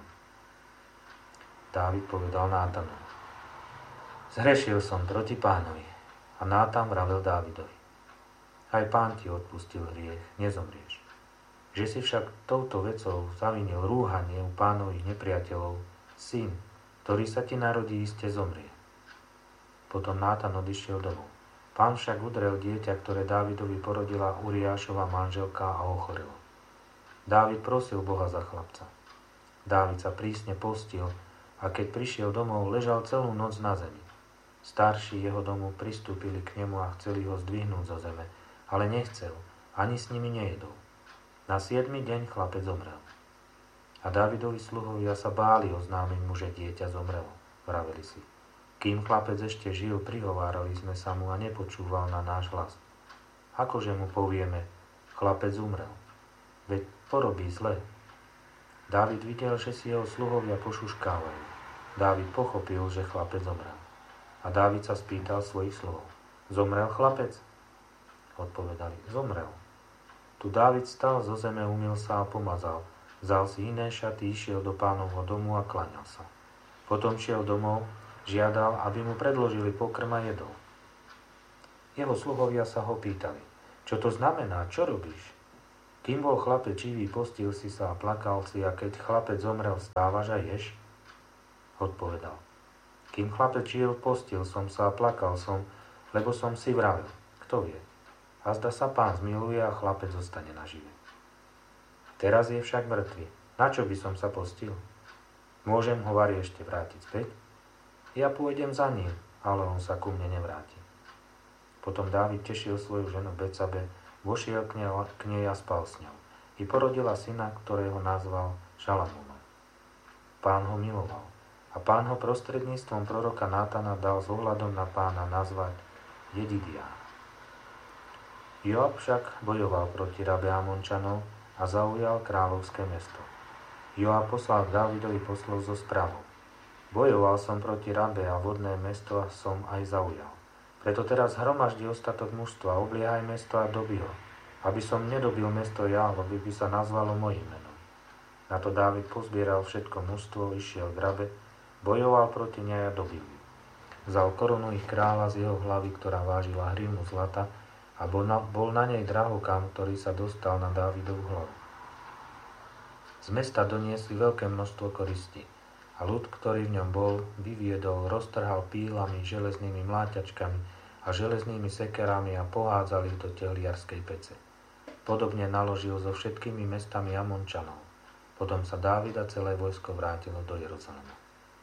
[SPEAKER 1] Dávid povedal Nátanovi: Zhrešil som proti Pánovi. A Nátan vravel Dávidovi: Aj Pán ti odpustil hriech, nezomrieš. Že si však touto vecou zavinil rúhanie u Pánových nepriateľov, syn, ktorý sa ti narodí, iste zomrie. Potom Nátan odišiel domov. Pán však udrel dieťa, ktoré Dávidovi porodila Uriášova manželka, a ochorelo. Dávid prosil Boha za chlapca. Dávid sa prísne postil a keď prišiel domov, ležal celú noc na zemi. Starší jeho domu pristúpili k nemu a chceli ho zdvihnúť zo zeme, ale nechcel, ani s nimi nejedol. Na 7. deň chlapec zomrel. A Dávidovi sluhovia sa báli oznámiť mu, že dieťa zomrelo. Vraveli si: Kým chlapec ešte žil, prihovárali sme sa mu a nepočúval na náš hlas. Akože mu povieme: Chlapec umrel? Veď porobí zle. Dávid videl, že si jeho sluhovia pošuškávajú. Dávid pochopil, že chlapec zomrel. A Dávid sa spýtal svojich sluhov: Zomrel chlapec? Odpovedali: Zomrel. Tu Dávid stal zo zeme, umyl sa a pomazal. Vzal si iné šaty, išiel do Pánovho domu a klaňal sa. Potom šiel domov, žiadal, aby mu predložili pokrm a jedol. Jeho sluhovia sa ho pýtali: Čo to znamená? Čo robíš? Kým bol chlapec živý, postil si sa a plakal si, a keď chlapec zomrel, vstávaš a ješ? Odpovedal. Kým chlapec žil, postil som sa a plakal som, lebo som si vravil. Kto vie? A zda sa Pán zmiluje a chlapec zostane nažive. Teraz je však mŕtvy. Na čo by som sa postil? Môžem ho vari ešte vrátiť späť? Ja pôjdem za ním, ale on sa ku mne nevráti. Potom Dávid tešil svoju ženu Betsabe, vošiel k nej a spal s ňou. I porodila syna, ktorého nazval Šalamúnom. Pán ho miloval a Pán ho prostredníctvom proroka Nátana dal s ohľadom na Pána nazvať Jedidián. Joab však bojoval proti rabe Amončanov a zaujal kráľovské mesto. Joab poslal k Dávidovi poslov so správou. Bojoval som proti rabe a vodné mesto a som aj zaujal. Preto teraz hromaždi ostatok mužstva, obliehaj mesto a dobi ho, aby som nedobil mesto ja, lebo by sa nazvalo mojím menom. Na to Dávid pozbieral všetko mužstvo, išiel k rabe, bojoval proti nej a dobil ju. Vzal korunu ich kráľa z jeho hlavy, ktorá vážila hrivnu zlata, a bol na nej drahokam, ktorý sa dostal na Dávidovú hlavu. Z mesta doniesli veľké množstvo koristí a ľud, ktorý v ňom bol, vyviedol, roztrhal pílami, železnými mláťačkami a železnými sekerami a pohádzali ich do tehliarskej pece. Podobne naložil so všetkými mestami Amončanov. Potom sa Dávid a celé vojsko vrátilo do Jeruzalema.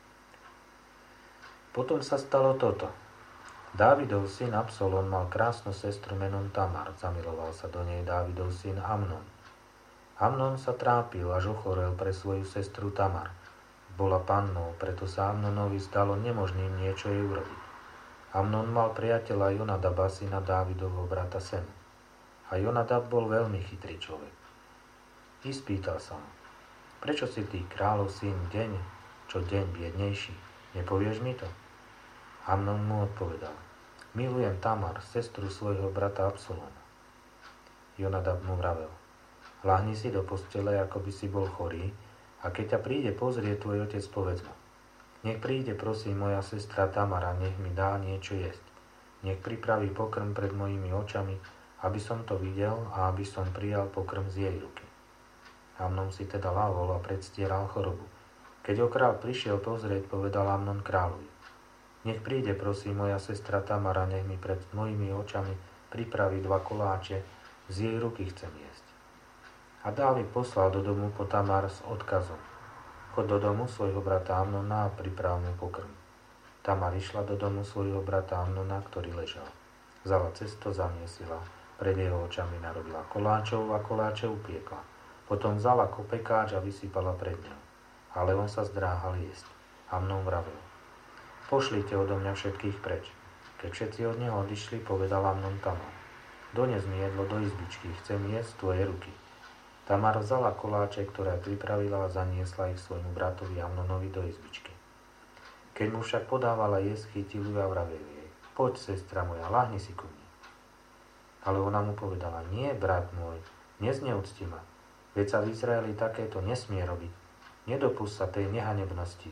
[SPEAKER 1] Potom sa stalo toto. Dávidov syn Absalón mal krásnu sestru menom Tamar. Zamiloval sa do nej Dávidov syn Amnon. Amnon sa trápil, až ochorel pre svoju sestru Tamar. Bola pannou, preto sa Amnonovi zdalo nemožným niečo jej urobiť. Amnon mal priateľa Jonadaba, syna Dávidovho brata Semu. A Jonadab bol veľmi chytrý človek. I spýtal sa mu, prečo si ty, kráľov syn, deň, čo deň biednejší? Nepovieš mi to? Amnon mu odpovedal, milujem Tamar, sestru svojho brata Absalóma. Jonadab mu vravel, ľahni si do postele, ako by si bol chorý, a keď ťa príde pozrieť tvoj otec, povedz mu. Nech príde, prosím, moja sestra Tamara, nech mi dá niečo jesť. Nech pripraví pokrm pred mojimi očami, aby som to videl a aby som prijal pokrm z jej ruky. Amnon si teda ľahol a predstieral chorobu. Keď ho kráľ prišiel pozrieť, povedal Amnon kráľovi. Nech príde, prosím, moja sestra Tamara, nech mi pred mojimi očami pripraví 2 koláče, z jej ruky chcem jesť. A Dávid poslal do domu po Tamar s odkazom. Chod do domu svojho brata Amnona a priprav mu pokrm. Tamar išla do domu svojho brata Amnona, ktorý ležal. Vzala cesto, zamiesila, pred jeho očami narobila koláčov a koláče upiekla. Potom vzala kopekáč a vysypala pred ňou. Ale on sa zdráhal jesť. Amnon vravel, pošlite odo mňa všetkých preč. Keď všetci od neho odišli, povedal Amnon Tamar, dones mi jedlo do izbičky, chcem jesť tvoje ruky. Tamar vzala koláče, ktoré pripravila a zaniesla ich svojmu bratovi Amnonovi do izbičky. Keď mu však podávala jesť, chytil ju a vravel jej, poď, sestra moja, ľahni si ku mne. Ale ona mu povedala, nie, brat môj, nezneúcti ma, veď sa v Izraeli takéto nesmie robiť. Nedopusť sa tej nehanebnosti,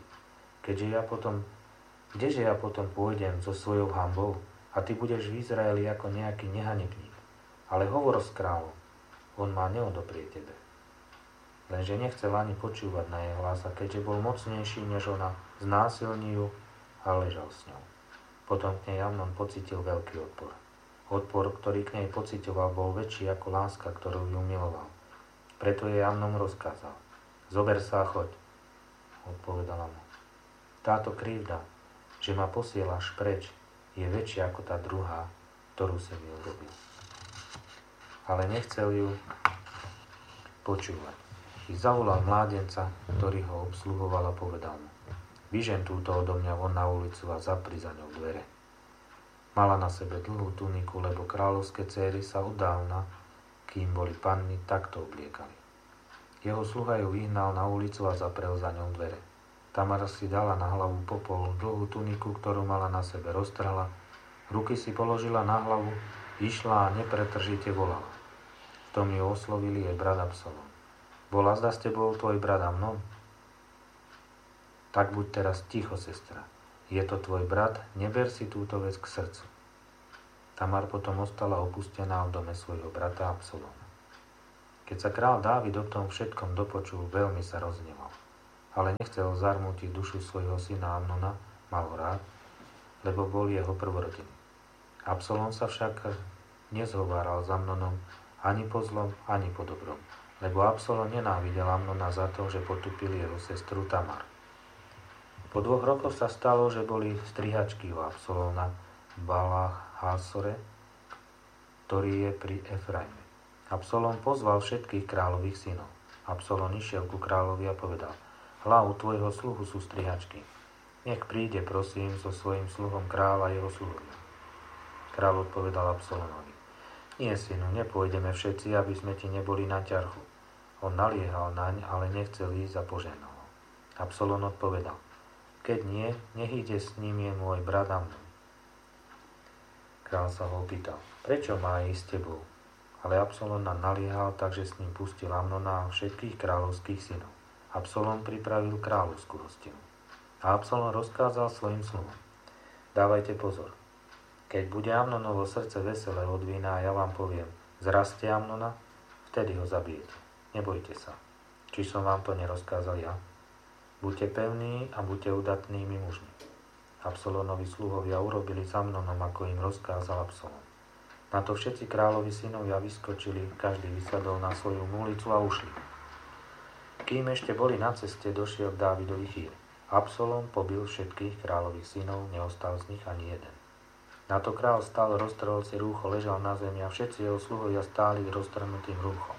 [SPEAKER 1] kdeže ja potom pôjdem so svojou hanbou a ty budeš v Izraeli ako nejaký nehanebník. Ale hovor s kráľom, on ma neodoprie tebe. Lenže nechcel ani počúvať na jej hlas a keďže bol mocnejší než ona, znásilní ju a ležal s ňou. Potom k nej Amnon pocitil veľký odpor. Odpor, ktorý k nej pocitoval, bol väčší ako láska, ktorú ju miloval. Preto jej Amnon rozkázal. Zober sa a choď, odpovedala mu. Táto krivda, že ma posielaš preč, je väčšia ako tá druhá, ktorú si mi urobil. Ale nechcel ju počúvať. I zavolal mládenca, ktorý ho obsluhoval a povedal mu, vyžen túto odo mňa von na ulicu a zapri za ňou dvere. Mala na sebe dlhú tuniku, lebo kráľovské céry sa odávna, kým boli panny, takto obliekali. Jeho sluha ju vyhnal na ulicu a zaprel za ňou dvere. Tamara si dala na hlavu popol, dlhú tuniku, ktorú mala na sebe, roztrhla, ruky si položila na hlavu, išla a nepretržite volala. V tom ju oslovili jej brat Absalón. Bola zda s tebou tvoj brat Amnon? Tak buď teraz ticho, sestra. Je to tvoj brat, neber si túto vec k srdcu. Tamar potom ostala opustená v dome svojho brata Absalóma. Keď sa král Dávid o tom všetkom dopočul, veľmi sa rozhneval. Ale nechcel zarmútiť dušu svojho syna Amnona, mal ho rád, lebo bol jeho prvorodený. Absalóm sa však nezhováral s Amnonom ani po zlom, ani po dobrom, lebo Absalóm nenávidel Amnona za to, že potupil jeho sestru Tamar. Po 2 rokoch sa stalo, že boli strihačky u Absalóma v Balách-Hásore, ktorý je pri Efraime. Absalóm pozval všetkých kráľových synov. Absalóm išiel ku kráľovi a povedal: Hľa, u tvojho sluhu sú strihačky. Nech príde, prosím, so svojím sluhom kráľ a jeho sluhovia. Kráľ odpovedal Absalómovi: Nie, synu, nepôjdeme všetci, aby sme ti neboli na ťarchu. On naliehal naň, ale nechcel ísť a požehnal ho. Absalóm odpovedal: Keď nie, nech ide s ním je môj brat Amnon. Kráľ sa ho opýtal: Prečo má ísť s tebou? Ale Absalóm naliehal, takže s ním pustil Amnona a všetkých kráľovských synov. Absalóm pripravil kráľovskú hostinu. A Absalóm rozkázal svojim sluhom: Dávajte pozor. Keď bude Amnonovo srdce veselé od vína a ja vám poviem: Zraste Amnona, vtedy ho zabijete. Nebojte sa. Či som vám to nerozkázal ja? Buďte pevní a buďte udatnými mužmi. Absalómovi sluhovia urobili s Amnonom, ako im rozkázal Absalóm. Na to všetci kráľovi synovia vyskočili, každý vysadol na svoju mulicu a ušli. Kým ešte boli na ceste, došiel k Dávidovi chýr. Absalóm pobil všetkých kráľových synov, neostal z nich ani jeden. Na to kráľ stal, roztrhol si rúcho, ležal na zemi a všetci jeho sluhovia stáli roztrhnutým rúchom.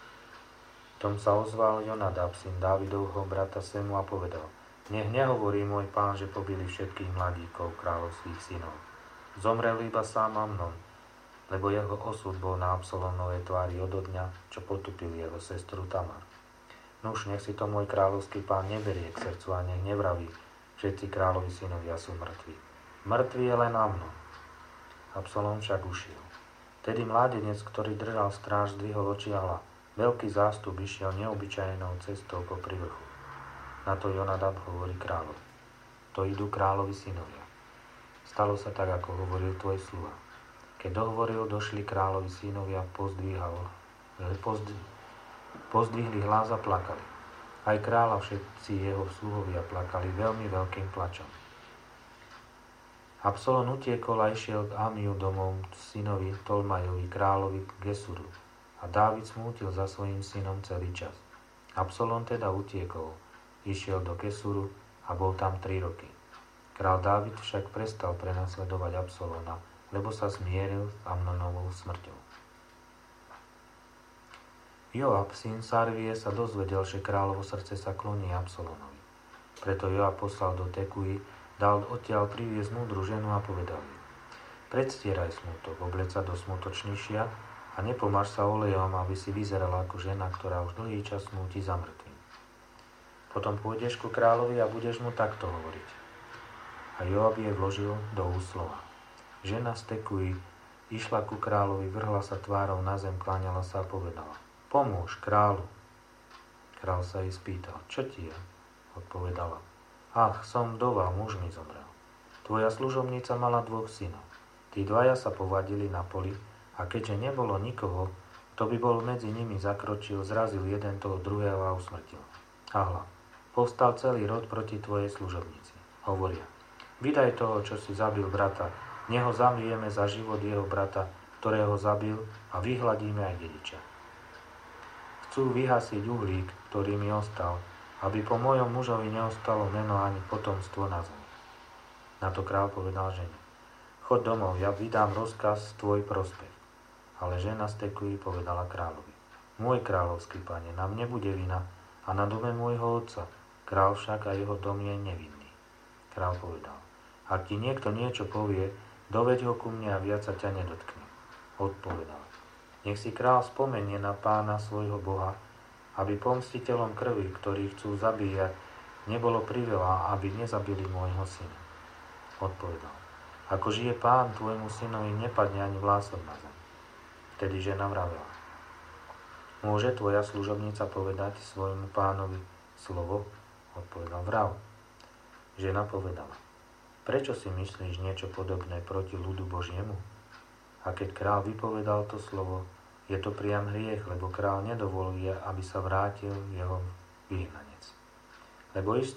[SPEAKER 1] Tom sa ozval Jonadab, syn Dávidovho brata Semu, a povedal: Nech nehovorí môj pán, že pobili všetkých mladíkov kráľovských synov. Zomrel iba sám Amnon, lebo jeho osud bol na Absalómovej tvári odo dňa, čo potupil jeho sestru Tamar. Nuž, nech si to môj kráľovský pán neberie k srdcu a nech nevraví: Všetci kráľovi synovia sú mŕtvi. Mŕtvy je len Amnon. Absalóm však ušiel. Tedy mládenec, ktorý držal stráž, zdvihol oči a hľa. Veľký zástup išiel neobyčajnou cestou po privrchu. Na to Jonadab hovorí kráľovi: To idú kráľovi synovia. Stalo sa tak, ako hovoril tvoj sluha. Keď dohovoril, došli kráľovi synovia, pozdvihli hlas a plakali. Aj kráľ a všetci jeho sluhovia plakali veľmi veľkým plačom. Absalóm utiekol a išiel k Amiu domov synovi Tolmajovi, kráľovi Gesuru. A Dávid smútil za svojím synom celý čas. Absalóm teda utiekol, išiel do Gesuru a bol tam 3 roky. Král Dávid však prestal prenasledovať Absalóma, lebo sa zmieril s Amnonovou smrťou. Joab, syn Sarvie, sa dozvedel, že kráľovo srdce sa kloní Absalómovi. Preto Joab poslal do Tekuji, dal odtiaľ priviesť múdru ženu a povedal jej: Predstieraj smutok, obleď sa do smutočnejšia a nepomáš sa olejom, aby si vyzerala ako žena, ktorá už dlhý čas smúti za mŕtvým. Potom pôjdeš ku kráľovi a budeš mu takto hovoriť. A Joab jej vložil do úst slova. Žena z Tekuji išla ku kráľovi, vrhla sa tvárou na zem, kláňala sa a povedala: Pomôž kráľu. Kráľ sa jej spýtal: Čo ti je? Odpovedala: Ach, som vdova, muž mi zomrel. Tvoja služobnica mala 2 synov. Tí 2 sa povadili na poli a keďže nebolo nikoho, kto by bol medzi nimi, zakročil, zrazil jeden toho druhého a usmrtil. A hľa, povstal celý rod proti tvojej služobnici. Hovoria: Vydaj toho, čo si zabil brata, neho zabijeme za život jeho brata, ktorého zabil, a vyhladíme aj dediča. Chcú vyhasiť uhlík, ktorý mi ostal, aby po mojom mužovi neostalo meno ani potomstvo na zemi. Na to kráľ povedal žene: Choď domov, ja vydám rozkaz tvoj prospech. Ale žena z Tekuji povedala kráľovi: Môj kráľovský pane, na mne bude vina a na dome môjho otca, kráľ však a jeho dom je nevinný. Kráľ povedal: Ak ti niekto niečo povie, doveď ho ku mne a viac sa ťa nedotkne. Odpovedal: Nech si kráľ spomenie na pána svojho Boha, aby pomstiteľom krvi, ktorí chcú zabíjať, nebolo priveľa, aby nezabili môjho syna. Odpovedal: Ako žije pán, tvojmu synovi nepadne ani vlások na zem. Vtedy žena vravela: Môže tvoja služobnica povedať svojmu pánovi slovo? Odpovedal: Vrav. Žena povedala: Prečo si myslíš niečo podobné proti ľudu Božiemu? A keď král vypovedal to slovo, je to priam hriech, lebo král nedovoluje, aby sa vrátil jeho vyhnanec. Lebo isto